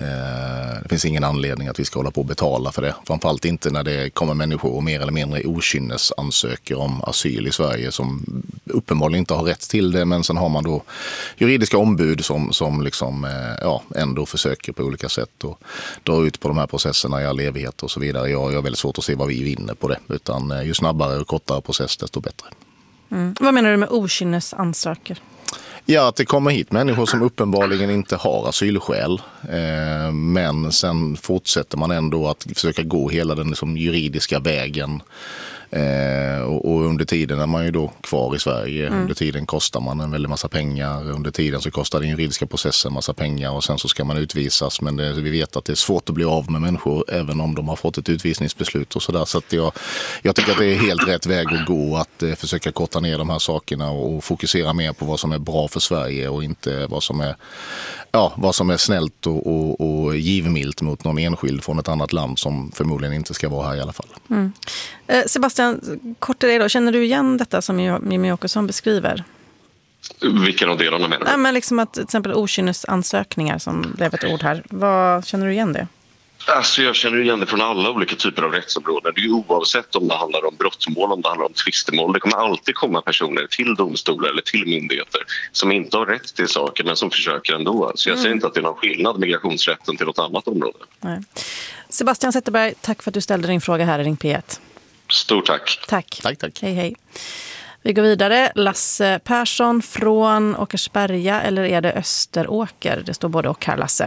Det finns ingen anledning att vi ska hålla på och betala för det. Framförallt inte när det kommer människor och mer eller mindre okynnes ansöker om asyl i Sverige som uppenbarligen inte har rätt till det, men sen har man då juridiska ombud som liksom, ändå försöker på olika sätt och dra ut på de här processerna i all evighet och så vidare. Jag har väldigt svårt att se vad vi vinner på det, utan ju snabbare och kortare process desto bättre. Vad menar du med okynnes ansöker? Ja, att det kommer hit människor som uppenbarligen inte har asylskäl, men sen fortsätter man ändå att försöka gå hela den liksom juridiska vägen. Och under tiden är man ju då kvar i Sverige. Under tiden kostar man en väldigt massa pengar. Under tiden så kostar den juridiska processen en massa pengar och sen så ska man utvisas. Men vi vet att det är svårt att bli av med människor även om de har fått ett utvisningsbeslut och sådär. Så att jag tycker att det är helt rätt väg att gå, att försöka korta ner de här sakerna och fokusera mer på vad som är bra för Sverige och inte vad som är snällt och givmilt mot någon enskild från ett annat land som förmodligen inte ska vara här i alla fall. Sebastian, kort till dig då. Känner du igen detta som Jimmy Åkesson beskriver? Vilken av delarna menar du? Nej, men liksom att till exempel okynnesansökningar som blev ett ord här. Vad känner du igen det? Alltså jag känner igen det från alla olika typer av rättsområden. Det är ju oavsett om det handlar om brottmål, om det handlar om tvistemål. Det kommer alltid komma personer till domstolar eller till myndigheter som inte har rätt till saker men som försöker ändå. Så jag ser inte att det är någon skillnad migrationsrätten till något annat område. Nej. Sebastian Zetterberg, tack för att du ställde din fråga här i Ring P1. Stort tack. Tack. Hej. Vi går vidare. Lasse Persson från Åkersberga, eller är det Österåker? Det står både och här, Lasse.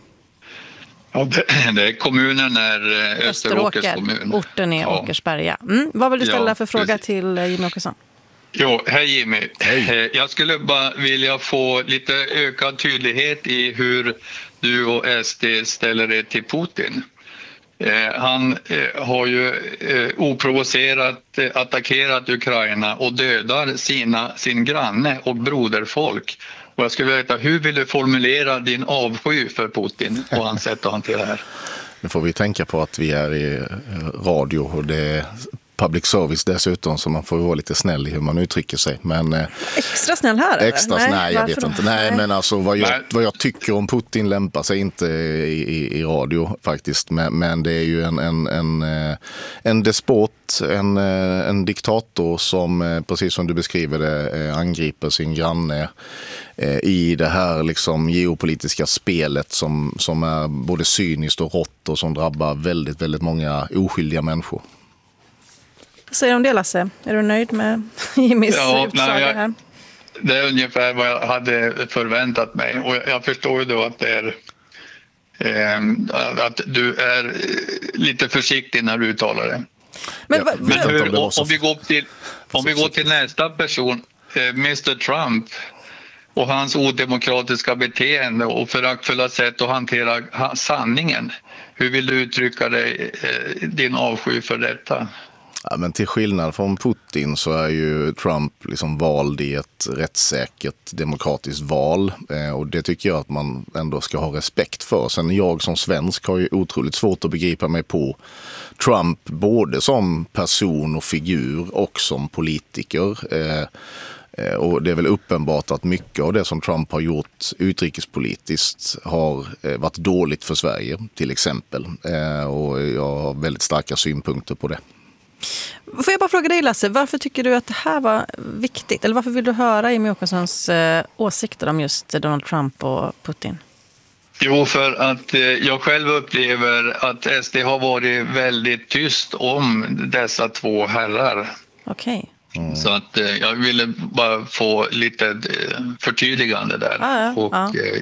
Ja, det är kommunen är Österåkers kommun. Orten är Åkersberga. Vad vill du ställa för fråga till Jimmy Åkesson? Jo, hej Jimmy. Hej. Jag skulle bara vilja få lite ökad tydlighet i hur du och SD ställer er till Putin. Han har ju oprovocerat attackerat Ukraina och dödar sin granne och broderfolk. Och jag skulle vilja veta, hur vill du formulera din avsky för Putin och hans sätt att hantera det här? Nu får vi tänka på att vi är i radio och det public service dessutom, så man får vara lite snäll i hur man uttrycker sig. Men, extra snäll här? Extra snäll, nej, jag vet inte. Nej, men alltså vad jag tycker om Putin lämpar sig inte i radio faktiskt. Men det är ju en despot, en diktator som, precis som du beskriver det, angriper sin granne i det här liksom geopolitiska spelet som är både cyniskt och rått och som drabbar väldigt, väldigt många oskyldiga människor. Vad säger du om det, Lasse? Är du nöjd med Jimmys utsaga här? Det är ungefär vad jag hade förväntat mig. Och jag förstår ju då att det är att du är lite försiktig när du uttalar det. Men om vi går till nästa person, Mr. Trump, och hans odemokratiska beteende och föraktfulla sätt att hantera sanningen. Hur vill du uttrycka din avsky för detta? Ja, men till skillnad från Putin så är ju Trump liksom vald i ett rättssäkert demokratiskt val, och det tycker jag att man ändå ska ha respekt för. Sen jag som svensk har ju otroligt svårt att begripa mig på Trump både som person och figur och som politiker. Och det är väl uppenbart att mycket av det som Trump har gjort utrikespolitiskt har varit dåligt för Sverige till exempel. Och jag har väldigt starka synpunkter på det. Får jag bara fråga dig, Lasse, varför tycker du att det här var viktigt? Eller varför vill du höra Jimmie Åkessons åsikter om just Donald Trump och Putin? Jo, för att jag själv upplever att SD har varit väldigt tyst om dessa två herrar. Okej. Så att jag ville bara få lite förtydligande där och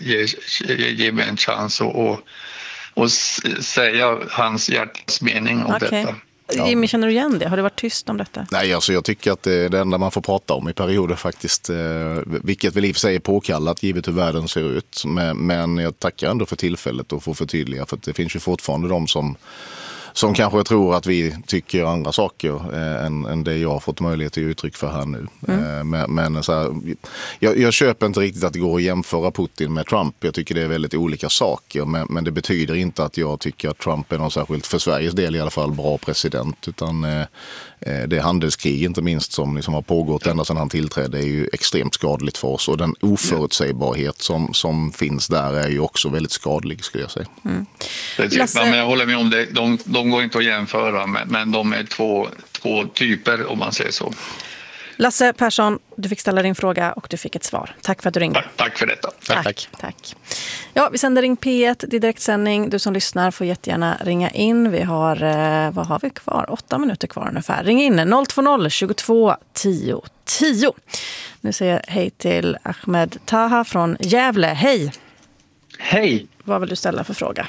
ge mig en chans och säga hans hjärtas mening om detta. Jimmie, känner du igen det? Har det varit tyst om detta? Nej, alltså jag tycker att det är det enda man får prata om i perioder faktiskt. Vilket väl i och för sig är påkallat givet hur världen ser ut. Men jag tackar ändå för tillfället att få förtydliga. För att det finns ju fortfarande de som kanske tror att vi tycker andra saker än det jag har fått möjlighet att ge uttryck för här nu. Men så här, jag köper inte riktigt att det går att jämföra Putin med Trump. Jag tycker det är väldigt olika saker. Men det betyder inte att jag tycker att Trump är någon särskilt, för Sveriges del i alla fall, bra president. Utan det handelskrig inte minst som liksom har pågått ända sedan han tillträdde är ju extremt skadligt för oss. Och den oförutsägbarhet som finns där är ju också väldigt skadlig, skulle jag säga. Men jag håller med om det. De går inte att jämföra, men de är två typer om man säger så. Lasse Persson, du fick ställa din fråga och du fick ett svar. Tack för att du ringde. Tack för detta. Tack. Ja, vi sänder Ring P1, det är direktsändning. Du som lyssnar får jättegärna ringa in. Vi har, vad har vi kvar? 8 minuter kvar ungefär. Ring in 020 22 10 10. Nu säger jag hej till Ahmed Taha från Gävle. Hej! Hej! Vad vill du ställa för fråga?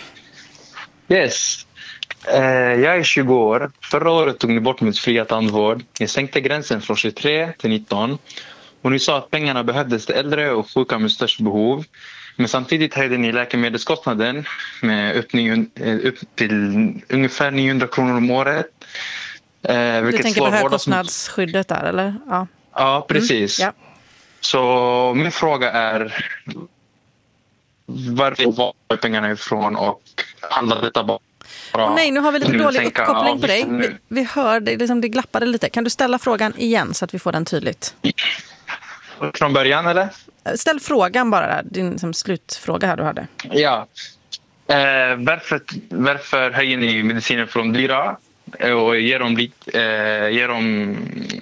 Yes. Jag är 20 år. Förra året tog ni bort min fria tandvård. Ni sänkte gränsen från 23 till 19. Och ni sa att pengarna behövdes till äldre och sjuka med störst behov. Men samtidigt höjde ni läkemedelskostnaden med upp till ungefär 900 kronor om året. Du tänker på högkostnadsskyddet där, eller? Ja, precis. Ja. Så min fråga är, varför var pengarna ifrån och handlar detta bara? Nej, nu har vi lite dålig uppkoppling på dig. Vi hör det, liksom det glappade lite. Kan du ställa frågan igen så att vi får den tydligt? Från början, eller? Ställ frågan bara där, din slutfråga här du hade. Ja. Varför höjer ni mediciner från dyra och ger dem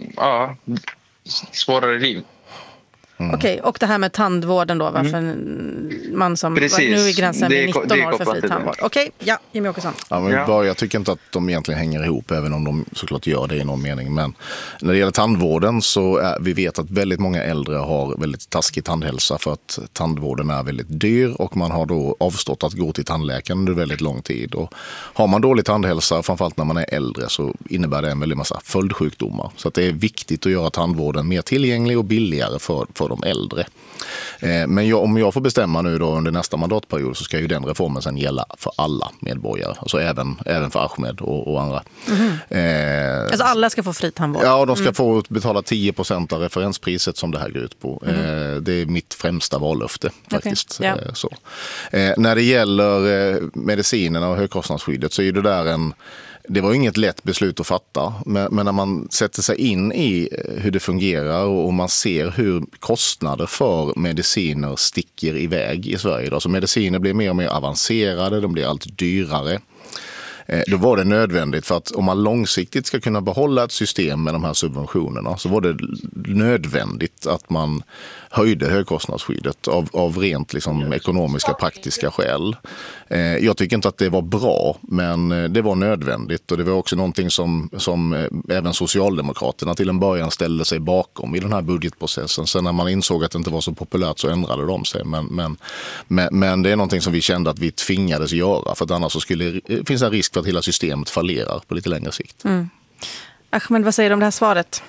svårare liv? Okej, och det här med tandvården då, varför man som nu är gränsen vid 19 år för fri tandvård. Okej, ja, Jimmie Åkesson. Jag tycker inte att de egentligen hänger ihop, även om de såklart gör det i någon mening. Men när det gäller tandvården så vi vet att väldigt många äldre har väldigt taskig tandhälsa för att tandvården är väldigt dyr och man har då avstått att gå till tandläkaren under väldigt lång tid. Och har man dålig tandhälsa, framförallt när man är äldre, så innebär det en väldigt massa följdsjukdomar. Så att det är viktigt att göra tandvården mer tillgänglig och billigare för de äldre. Men om jag får bestämma nu då under nästa mandatperiod så ska ju den reformen sen gälla för alla medborgare. Alltså även för Ahmed och andra. Alltså alla ska få fri tandvård? Ja, de ska få betala 10% av referenspriset som det här går ut på. Det är mitt främsta vallöfte faktiskt. Okay. Så. När det gäller medicinerna och högkostnadsskyddet så är det där Det var inget lätt beslut att fatta, men när man sätter sig in i hur det fungerar och man ser hur kostnader för mediciner sticker iväg i Sverige. Alltså mediciner blir mer och mer avancerade, de blir allt dyrare. Då var det nödvändigt, för att om man långsiktigt ska kunna behålla ett system med de här subventionerna, så var det nödvändigt att man höjde högkostnadsskyddet av rent liksom ekonomiska, praktiska skäl. Jag tycker inte att det var bra, men det var nödvändigt, och det var också någonting som även Socialdemokraterna till en början ställde sig bakom i den här budgetprocessen. Sen när man insåg att det inte var så populärt så ändrade de sig. Men det är någonting som vi kände att vi tvingades göra, för att annars så finns en risk för att hela systemet fallerar på lite längre sikt. Ahmed, vad säger du om det här svaret?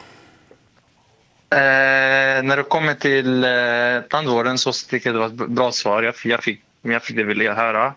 När det kommer till tandvården så tycker jag det var ett bra svar. Jag fick det vill jag höra.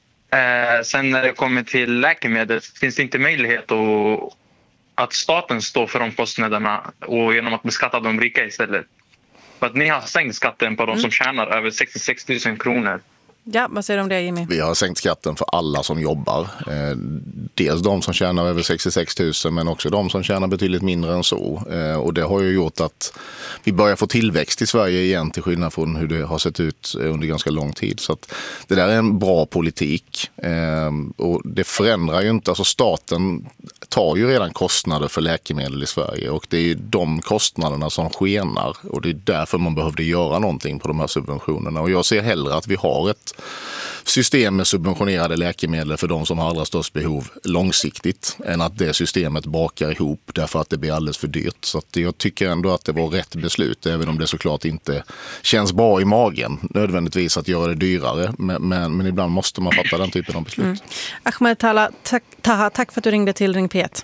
Sen när det kommer till läkemedel finns det inte möjlighet att staten står för de kostnaderna och genom att beskatta de rika istället. För att ni har sänkt skatten på de som tjänar över 66 000 kronor. Ja, vad säger du om det, Jimmy? Vi har sänkt skatten för alla som jobbar. Dels de som tjänar över 66 000, men också de som tjänar betydligt mindre än så. Och det har ju gjort att vi börjar få tillväxt i Sverige igen, till skillnad från hur det har sett ut under ganska lång tid. Så att det där är en bra politik. Och det förändrar ju inte, alltså staten tar ju redan kostnader för läkemedel i Sverige, och det är ju de kostnaderna som skenar, och det är därför man behövde göra någonting på de här subventionerna. Och jag ser hellre att vi har ett system med subventionerade läkemedel för de som har allra störst behov långsiktigt, än att det systemet bakar ihop därför att det blir alldeles för dyrt. Så att jag tycker ändå att det var rätt beslut, även om det såklart inte känns bra i magen nödvändigtvis att göra det dyrare, men ibland måste man fatta den typen av beslut. Ahmed Taha, tack för att du ringde till Ring P1.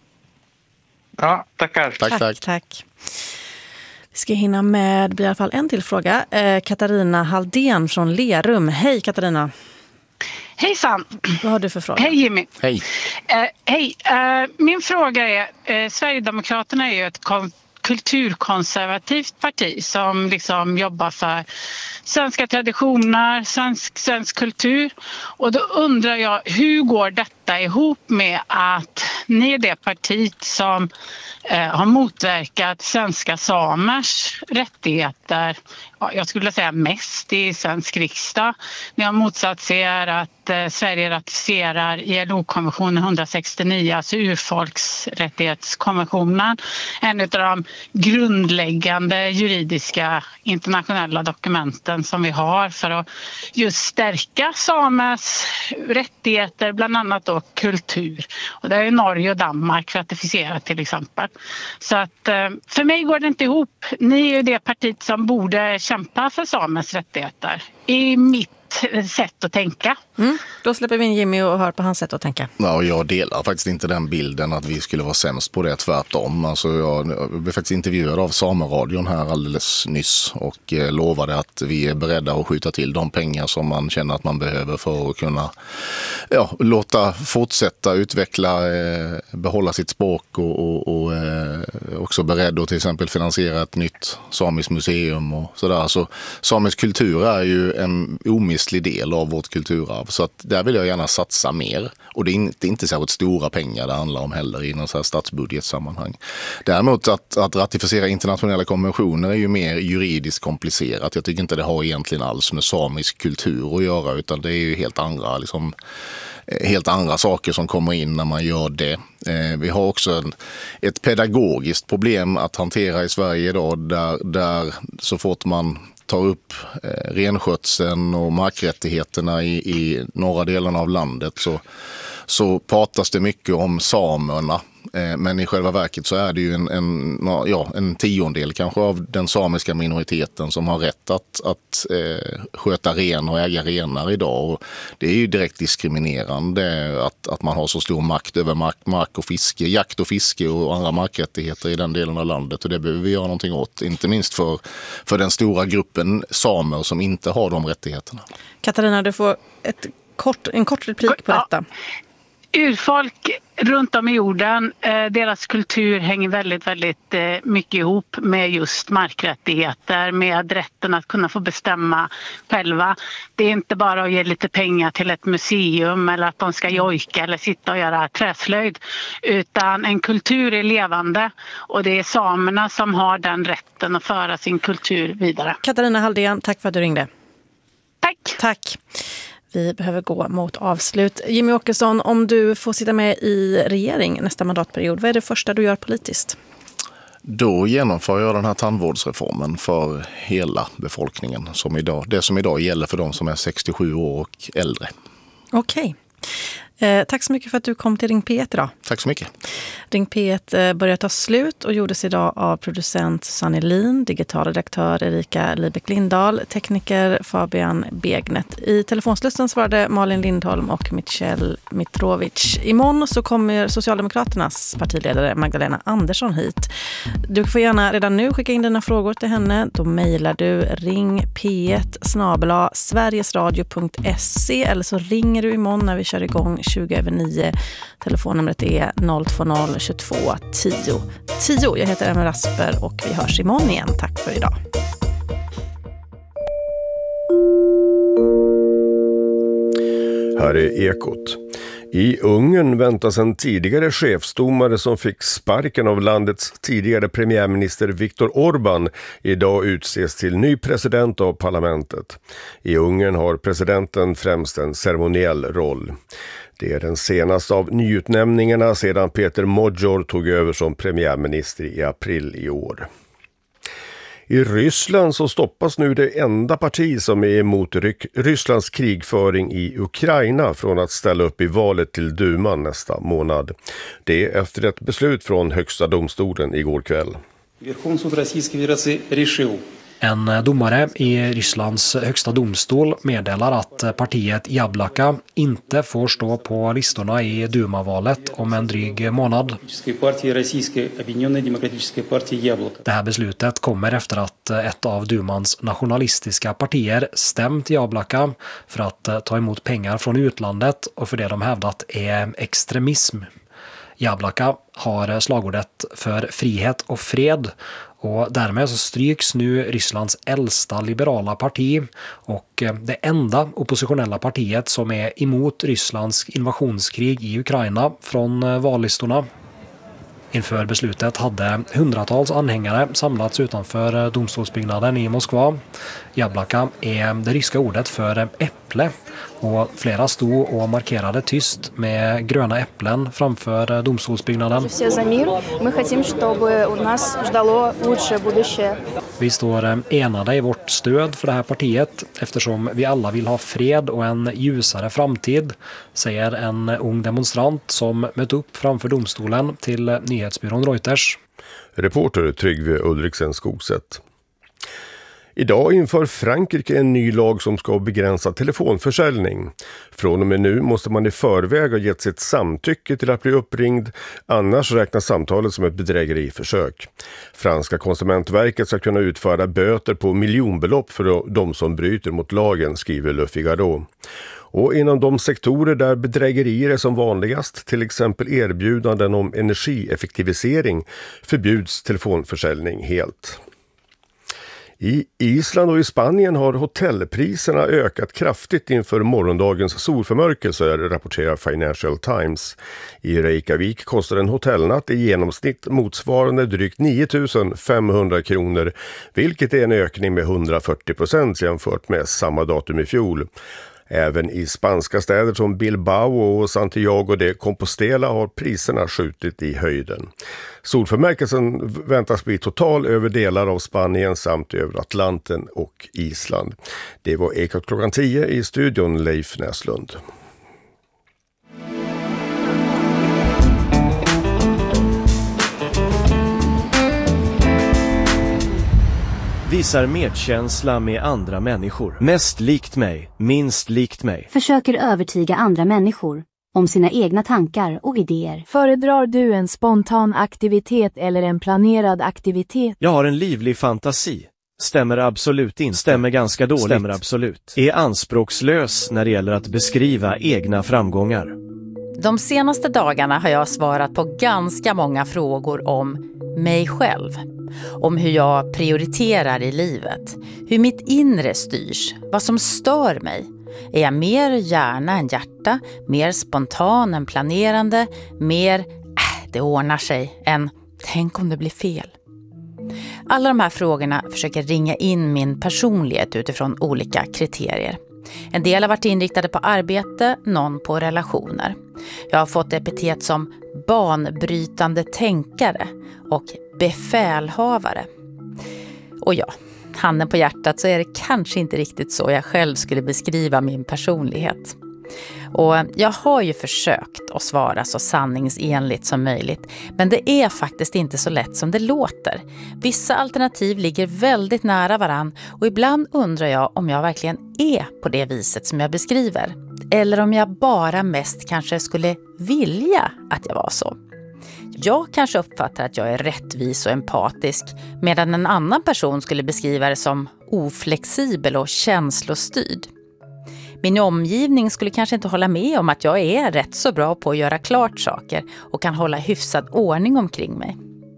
Ja, tackar. Tack. Vi ska hinna med i alla fall en till fråga. Katarina Haldén från Lerum. Hej Katarina. Hejsan. Vad har du för fråga? Hej Jimmy. Hej. Hej. Min fråga är, Sverigedemokraterna är ju ett kulturkonservativt parti som liksom jobbar för svenska traditioner, svensk kultur. Och då undrar jag, hur går detta ihop med att ni är det partiet som har motverkat svenska samers rättigheter, jag skulle säga mest i svensk riksdag. Ni har motsatt er att Sverige ratificerar ILO-konventionen 169, alltså urfolksrättighetskonventionen, en av de grundläggande juridiska internationella dokumenten som vi har för att just stärka samers rättigheter, bland annat då kultur. Och det är ju Norge och Danmark ratificerat till exempel. Så att för mig går det inte ihop. Ni är ju det partiet som borde kämpa för samers rättigheter i mitt sätt att tänka. Då släpper vi in Jimmy och hör på hans sätt att tänka. Ja, jag delar faktiskt inte den bilden att vi skulle vara sämst på det, tvärtom. Alltså jag blev faktiskt intervjuad av Sameradion här alldeles nyss och lovade att vi är beredda att skjuta till de pengar som man känner att man behöver för att kunna låta fortsätta utveckla, behålla sitt språk och också beredd att till exempel finansiera ett nytt samiskt museum och sådär. Så samisk kultur är ju en omistlig del av vårt kulturarv, så att där vill jag gärna satsa mer, och det är inte särskilt stora pengar det handlar om heller i någon så här statsbudgetsammanhang. Däremot att ratificera internationella konventioner är ju mer juridiskt komplicerat. Jag tycker inte det har egentligen alls med samisk kultur att göra, utan det är ju helt andra saker som kommer in när man gör det. Vi har också ett pedagogiskt problem att hantera i Sverige idag, där så fort man tar upp renskötseln och markrättigheterna i norra delen av landet så pratas det mycket om samerna. Men i själva verket så är det ju en tiondel kanske av den samiska minoriteten som har rätt att sköta ren och äga renar idag. Och det är ju direkt diskriminerande att man har så stor makt över mark och fiske, jakt och fiske och andra markrättigheter i den delen av landet. Och det behöver vi göra någonting åt, inte minst för den stora gruppen samer som inte har de rättigheterna. Katarina, du får en kort replik på detta. urfolk runt om i jorden, deras kultur hänger väldigt, väldigt mycket ihop med just markrättigheter, med rätten att kunna få bestämma själva. Det är inte bara att ge lite pengar till ett museum eller att de ska jojka eller sitta och göra träslöjd, utan en kultur är levande och det är samerna som har den rätten att föra sin kultur vidare. Katarina Halldén, tack för att du ringde. Tack. Vi behöver gå mot avslut. Jimmy Åkesson, om du får sitta med i regering nästa mandatperiod, vad är det första du gör politiskt? Då genomför jag den här tandvårdsreformen för hela befolkningen. Det som idag gäller för de som är 67 år och äldre. Okej. Tack så mycket för att du kom till Ring P1 idag. Tack så mycket. Ring P1 börjar ta slut och gjordes idag av producent Susanne Lin, digitalredaktör Erika Libeck-Lindahl, tekniker Fabian Begnet. I telefonslussen svarade Malin Lindholm och Michel Mitrovic. Imorgon så kommer Socialdemokraternas partiledare Magdalena Andersson hit. Du får gärna redan nu skicka in dina frågor till henne. Då mejlar du ringp1@sverigesradio.se eller så ringer du imorgon när vi kör igång 20:09. Telefonnumret är 020 22 10 10. Jag heter Emma Rasper och vi hörs imorgon igen. Tack för idag. Här är Ekot. I Ungern väntas en tidigare chefsdomare som fick sparken av landets tidigare premiärminister Viktor Orbán idag utses till ny president av parlamentet. I Ungern har presidenten främst en ceremoniell roll. Det är den senaste av nyutnämningarna sedan Peter Modjor tog över som premiärminister i april i år. I Ryssland så stoppas nu det enda parti som är emot Rysslands krigföring i Ukraina från att ställa upp i valet till Duman nästa månad. Det är efter ett beslut från högsta domstolen igår kväll. En domare i Rysslands högsta domstol meddelar att partiet Jablaka inte får stå på listorna i Duma-valet om en dryg månad. Det här beslutet kommer efter att ett av Dumans nationalistiska partier stämt Jablaka för att ta emot pengar från utlandet och för det de hävdat är extremism. Jablaka har slagordet för frihet och fred och därmed så stryks nu Rysslands äldsta liberala parti och det enda oppositionella partiet som är emot Rysslands invasionskrig i Ukraina från vallistorna. Inför beslutet hade hundratals anhängare samlats utanför domstolsbyggnaden i Moskva. Jablaka är det ryska ordet för äpple och flera stod och markerade tyst med gröna äpplen framför domstolsbyggnaden. Vi står enade i vårt stöd för det här partiet eftersom vi alla vill ha fred och en ljusare framtid, säger en ung demonstrant som mött upp framför domstolen till nyhetsbyrån Reuters. Reporter Tryggve Ulriksen Skogset. Idag inför Frankrike en ny lag som ska begränsa telefonförsäljning. Från och med nu måste man i förväg ha gett sitt samtycke till att bli uppringd, annars räknas samtalet som ett bedrägeriförsök. Franska konsumentverket ska kunna utfärda böter på miljonbelopp för de som bryter mot lagen, skriver Le Figaro. Och inom de sektorer där bedrägerier är som vanligast, till exempel erbjudanden om energieffektivisering, förbjuds telefonförsäljning helt. I Island och i Spanien har hotellpriserna ökat kraftigt inför morgondagens solförmörkelse, rapporterar Financial Times. I Reykjavik kostar en hotellnatt i genomsnitt motsvarande drygt 9 500 kronor, vilket är en ökning med 140% jämfört med samma datum i fjol. Även i spanska städer som Bilbao och Santiago de Compostela har priserna skjutit i höjden. Solförmärkelsen väntas bli total över delar av Spanien samt över Atlanten och Island. Det var Ekot klockan 10 i studion, Leif Näslund. Visar medkänsla med andra människor. Mest likt mig, minst likt mig. Försöker övertyga andra människor om sina egna tankar och idéer. Föredrar du en spontan aktivitet eller en planerad aktivitet? Jag har en livlig fantasi. Stämmer absolut inte. Stämmer ganska dåligt. Stämmer absolut. Är anspråkslös när det gäller att beskriva egna framgångar. De senaste dagarna har jag svarat på ganska många frågor om mig själv. Om hur jag prioriterar i livet. Hur mitt inre styrs. Vad som stör mig. Är jag mer hjärna än hjärta? Mer spontan än planerande? Mer det ordnar sig än tänk om det blir fel? Alla de här frågorna försöker ringa in min personlighet utifrån olika kriterier. En del har varit inriktade på arbete, någon på relationer. Jag har fått epitet som banbrytande tänkare och befälhavare. Och ja, handen på hjärtat så är det kanske inte riktigt så jag själv skulle beskriva min personlighet. Och jag har ju försökt att svara så sanningsenligt som möjligt, men det är faktiskt inte så lätt som det låter. Vissa alternativ ligger väldigt nära varann och ibland undrar jag om jag verkligen är på det viset som jag beskriver. Eller om jag bara mest kanske skulle vilja att jag var så. Jag kanske uppfattar att jag är rättvis och empatisk, medan en annan person skulle beskriva det som oflexibel och känslostyrd. Min omgivning skulle kanske inte hålla med om att jag är rätt så bra på att göra klart saker och kan hålla hyfsad ordning omkring mig.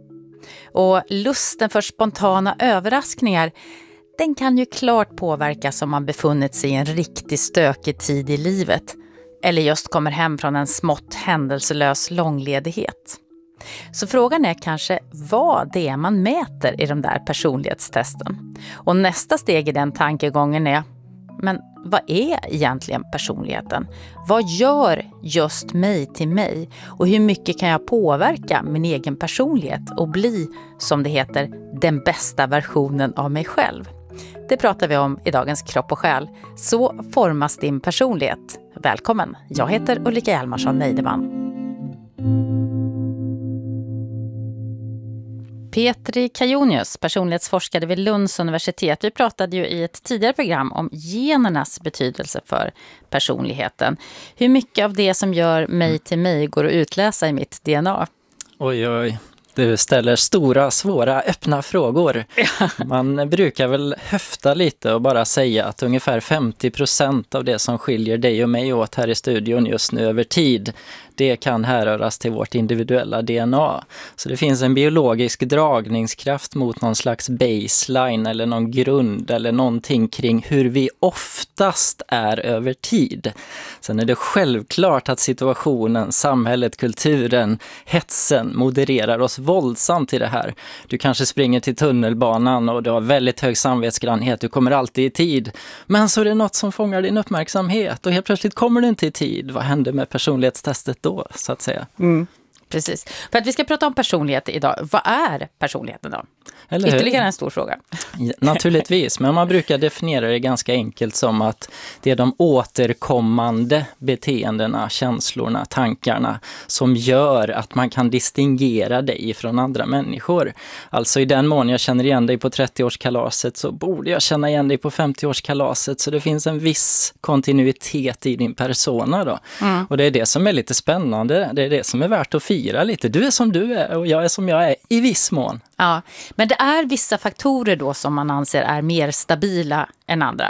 Och lusten för spontana överraskningar, den kan ju klart påverkas om man befunnit sig i en riktigt stökig tid i livet eller just kommer hem från en smått händelselös långledighet. Så frågan är kanske vad det är man mäter i de där personlighetstesten. Och nästa steg i den tankegången är, men vad är egentligen personligheten? Vad gör just mig till mig? Och hur mycket kan jag påverka min egen personlighet och bli, som det heter, den bästa versionen av mig själv? Det pratar vi om i dagens Kropp och själ. Så formas din personlighet. Välkommen, jag heter Ulrika Hjalmarsson Neideman. Petri Kajonius, personlighetsforskare vid Lunds universitet. Vi pratade ju i ett tidigare program om genernas betydelse för personligheten. Hur mycket av det som gör mig till mig går att utläsa i mitt DNA? Oj, oj. Du ställer stora, svåra, öppna frågor. Man brukar väl höfta lite och bara säga att ungefär 50% av det som skiljer dig och mig åt här i studion just nu över tid, det kan härröras till vårt individuella DNA. Så det finns en biologisk dragningskraft mot någon slags baseline eller någon grund eller någonting kring hur vi oftast är över tid. Sen är det självklart att situationen, samhället, kulturen, hetsen modererar oss våldsamt i det här. Du kanske springer till tunnelbanan och du har väldigt hög samvetsgrannhet, du kommer alltid i tid. Men så är det något som fångar din uppmärksamhet och helt plötsligt kommer du inte i tid. Vad händer med personlighetstestet då, så att säga? Precis. För att vi ska prata om personlighet idag. Vad är personligheten då? Ytterligare en stor fråga. Ja, naturligtvis, men man brukar definiera det ganska enkelt som att det är de återkommande beteendena, känslorna, tankarna som gör att man kan distingera dig från andra människor. Alltså i den mån jag känner igen dig på 30-årskalaset så borde jag känna igen dig på 50-årskalaset, så det finns en viss kontinuitet i din persona då. Och det är det som är lite spännande, det är det som är värt att fira lite. Du är som du är och jag är som jag är i viss mån. Ja, men det är vissa faktorer då som man anser är mer stabila än andra.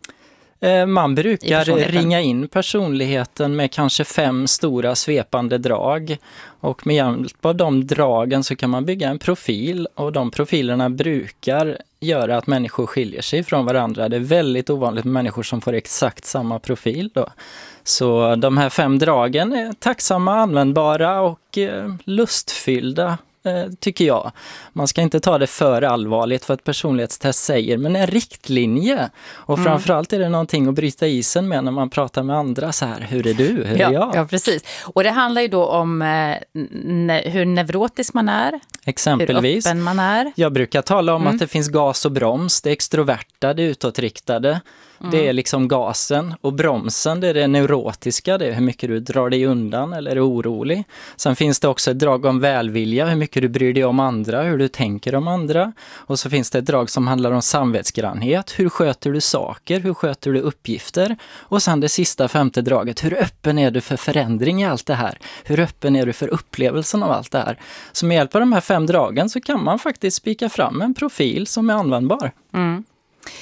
Man brukar ringa in personligheten med kanske 5 stora svepande drag. Och med hjälp av de dragen så kan man bygga en profil. Och de profilerna brukar göra att människor skiljer sig från varandra. Det är väldigt ovanligt med människor som får exakt samma profil då. Så de här 5 dragen är tacksamma, användbara och lustfyllda, tycker jag. Man ska inte ta det för allvarligt för att personlighetstest säger, men en riktlinje. Och framförallt är det någonting att bryta isen med när man pratar med andra så här, hur är du, hur är jag? Ja, precis. Och det handlar ju då om hur neurotisk man är. Exempelvis. Hur öppen man är. Jag brukar tala om att det finns gas och broms. Det extroverta, det utåtriktade. Det är liksom gasen, och bromsen, det är det neurotiska, det är hur mycket du drar dig undan eller är orolig. Sen finns det också ett drag om välvilja, hur mycket du bryr dig om andra, hur du tänker om andra. Och så finns det ett drag som handlar om samvetsgrannhet, hur sköter du saker, hur sköter du uppgifter. Och sen det sista 5:e draget, hur öppen är du för förändring i allt det här? Hur öppen är du för upplevelsen av allt det här? Så med hjälp av de här 5 dragen så kan man faktiskt spika fram en profil som är användbar.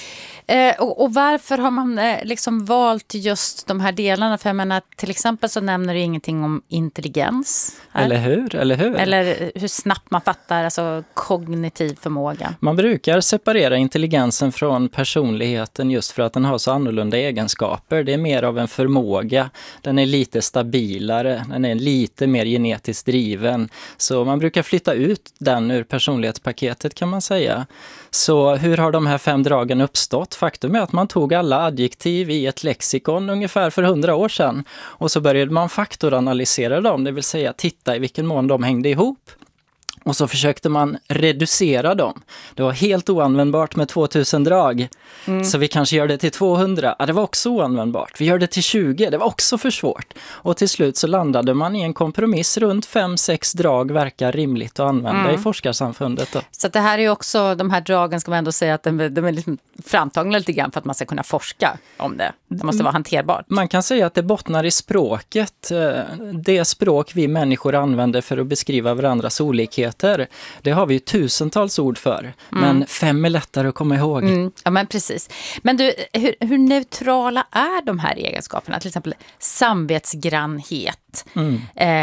Och varför har man liksom valt just de här delarna? För jag menar, till exempel så nämner du ingenting om intelligens. Eller hur? Eller hur snabbt man fattar, alltså kognitiv förmåga. Man brukar separera intelligensen från personligheten just för att den har så annorlunda egenskaper. Det är mer av en förmåga. Den är lite stabilare. Den är lite mer genetiskt driven. Så man brukar flytta ut den ur personlighetspaketet, kan man säga. Så hur har de här 5 dragen uppstått? Faktum är att man tog alla adjektiv i ett lexikon ungefär för 100 år sedan. Och så började man faktoranalysera dem, det vill säga titta i vilken mån de hängde ihop. Och så försökte man reducera dem. Det var helt oanvändbart med 2000 drag. Så vi kanske gör det till 200. Ja, det var också oanvändbart. Vi gör det till 20. Det var också för svårt. Och till slut så landade man i en kompromiss. Runt 5-6 drag verkar rimligt att använda i forskarsamfundet. Då. Så att det här är ju också, de här dragen ska man ändå säga att de är liksom framtagna lite grann för att man ska kunna forska om det. Det måste vara hanterbart. Man kan säga att det bottnar i språket. Det språk vi människor använder för att beskriva varandras olikheter. Det har vi ju tusentals ord för. Men 5 är lättare att komma ihåg. Ja, men precis. Men du, hur neutrala är de här egenskaperna? Till exempel samvetsgrannhet.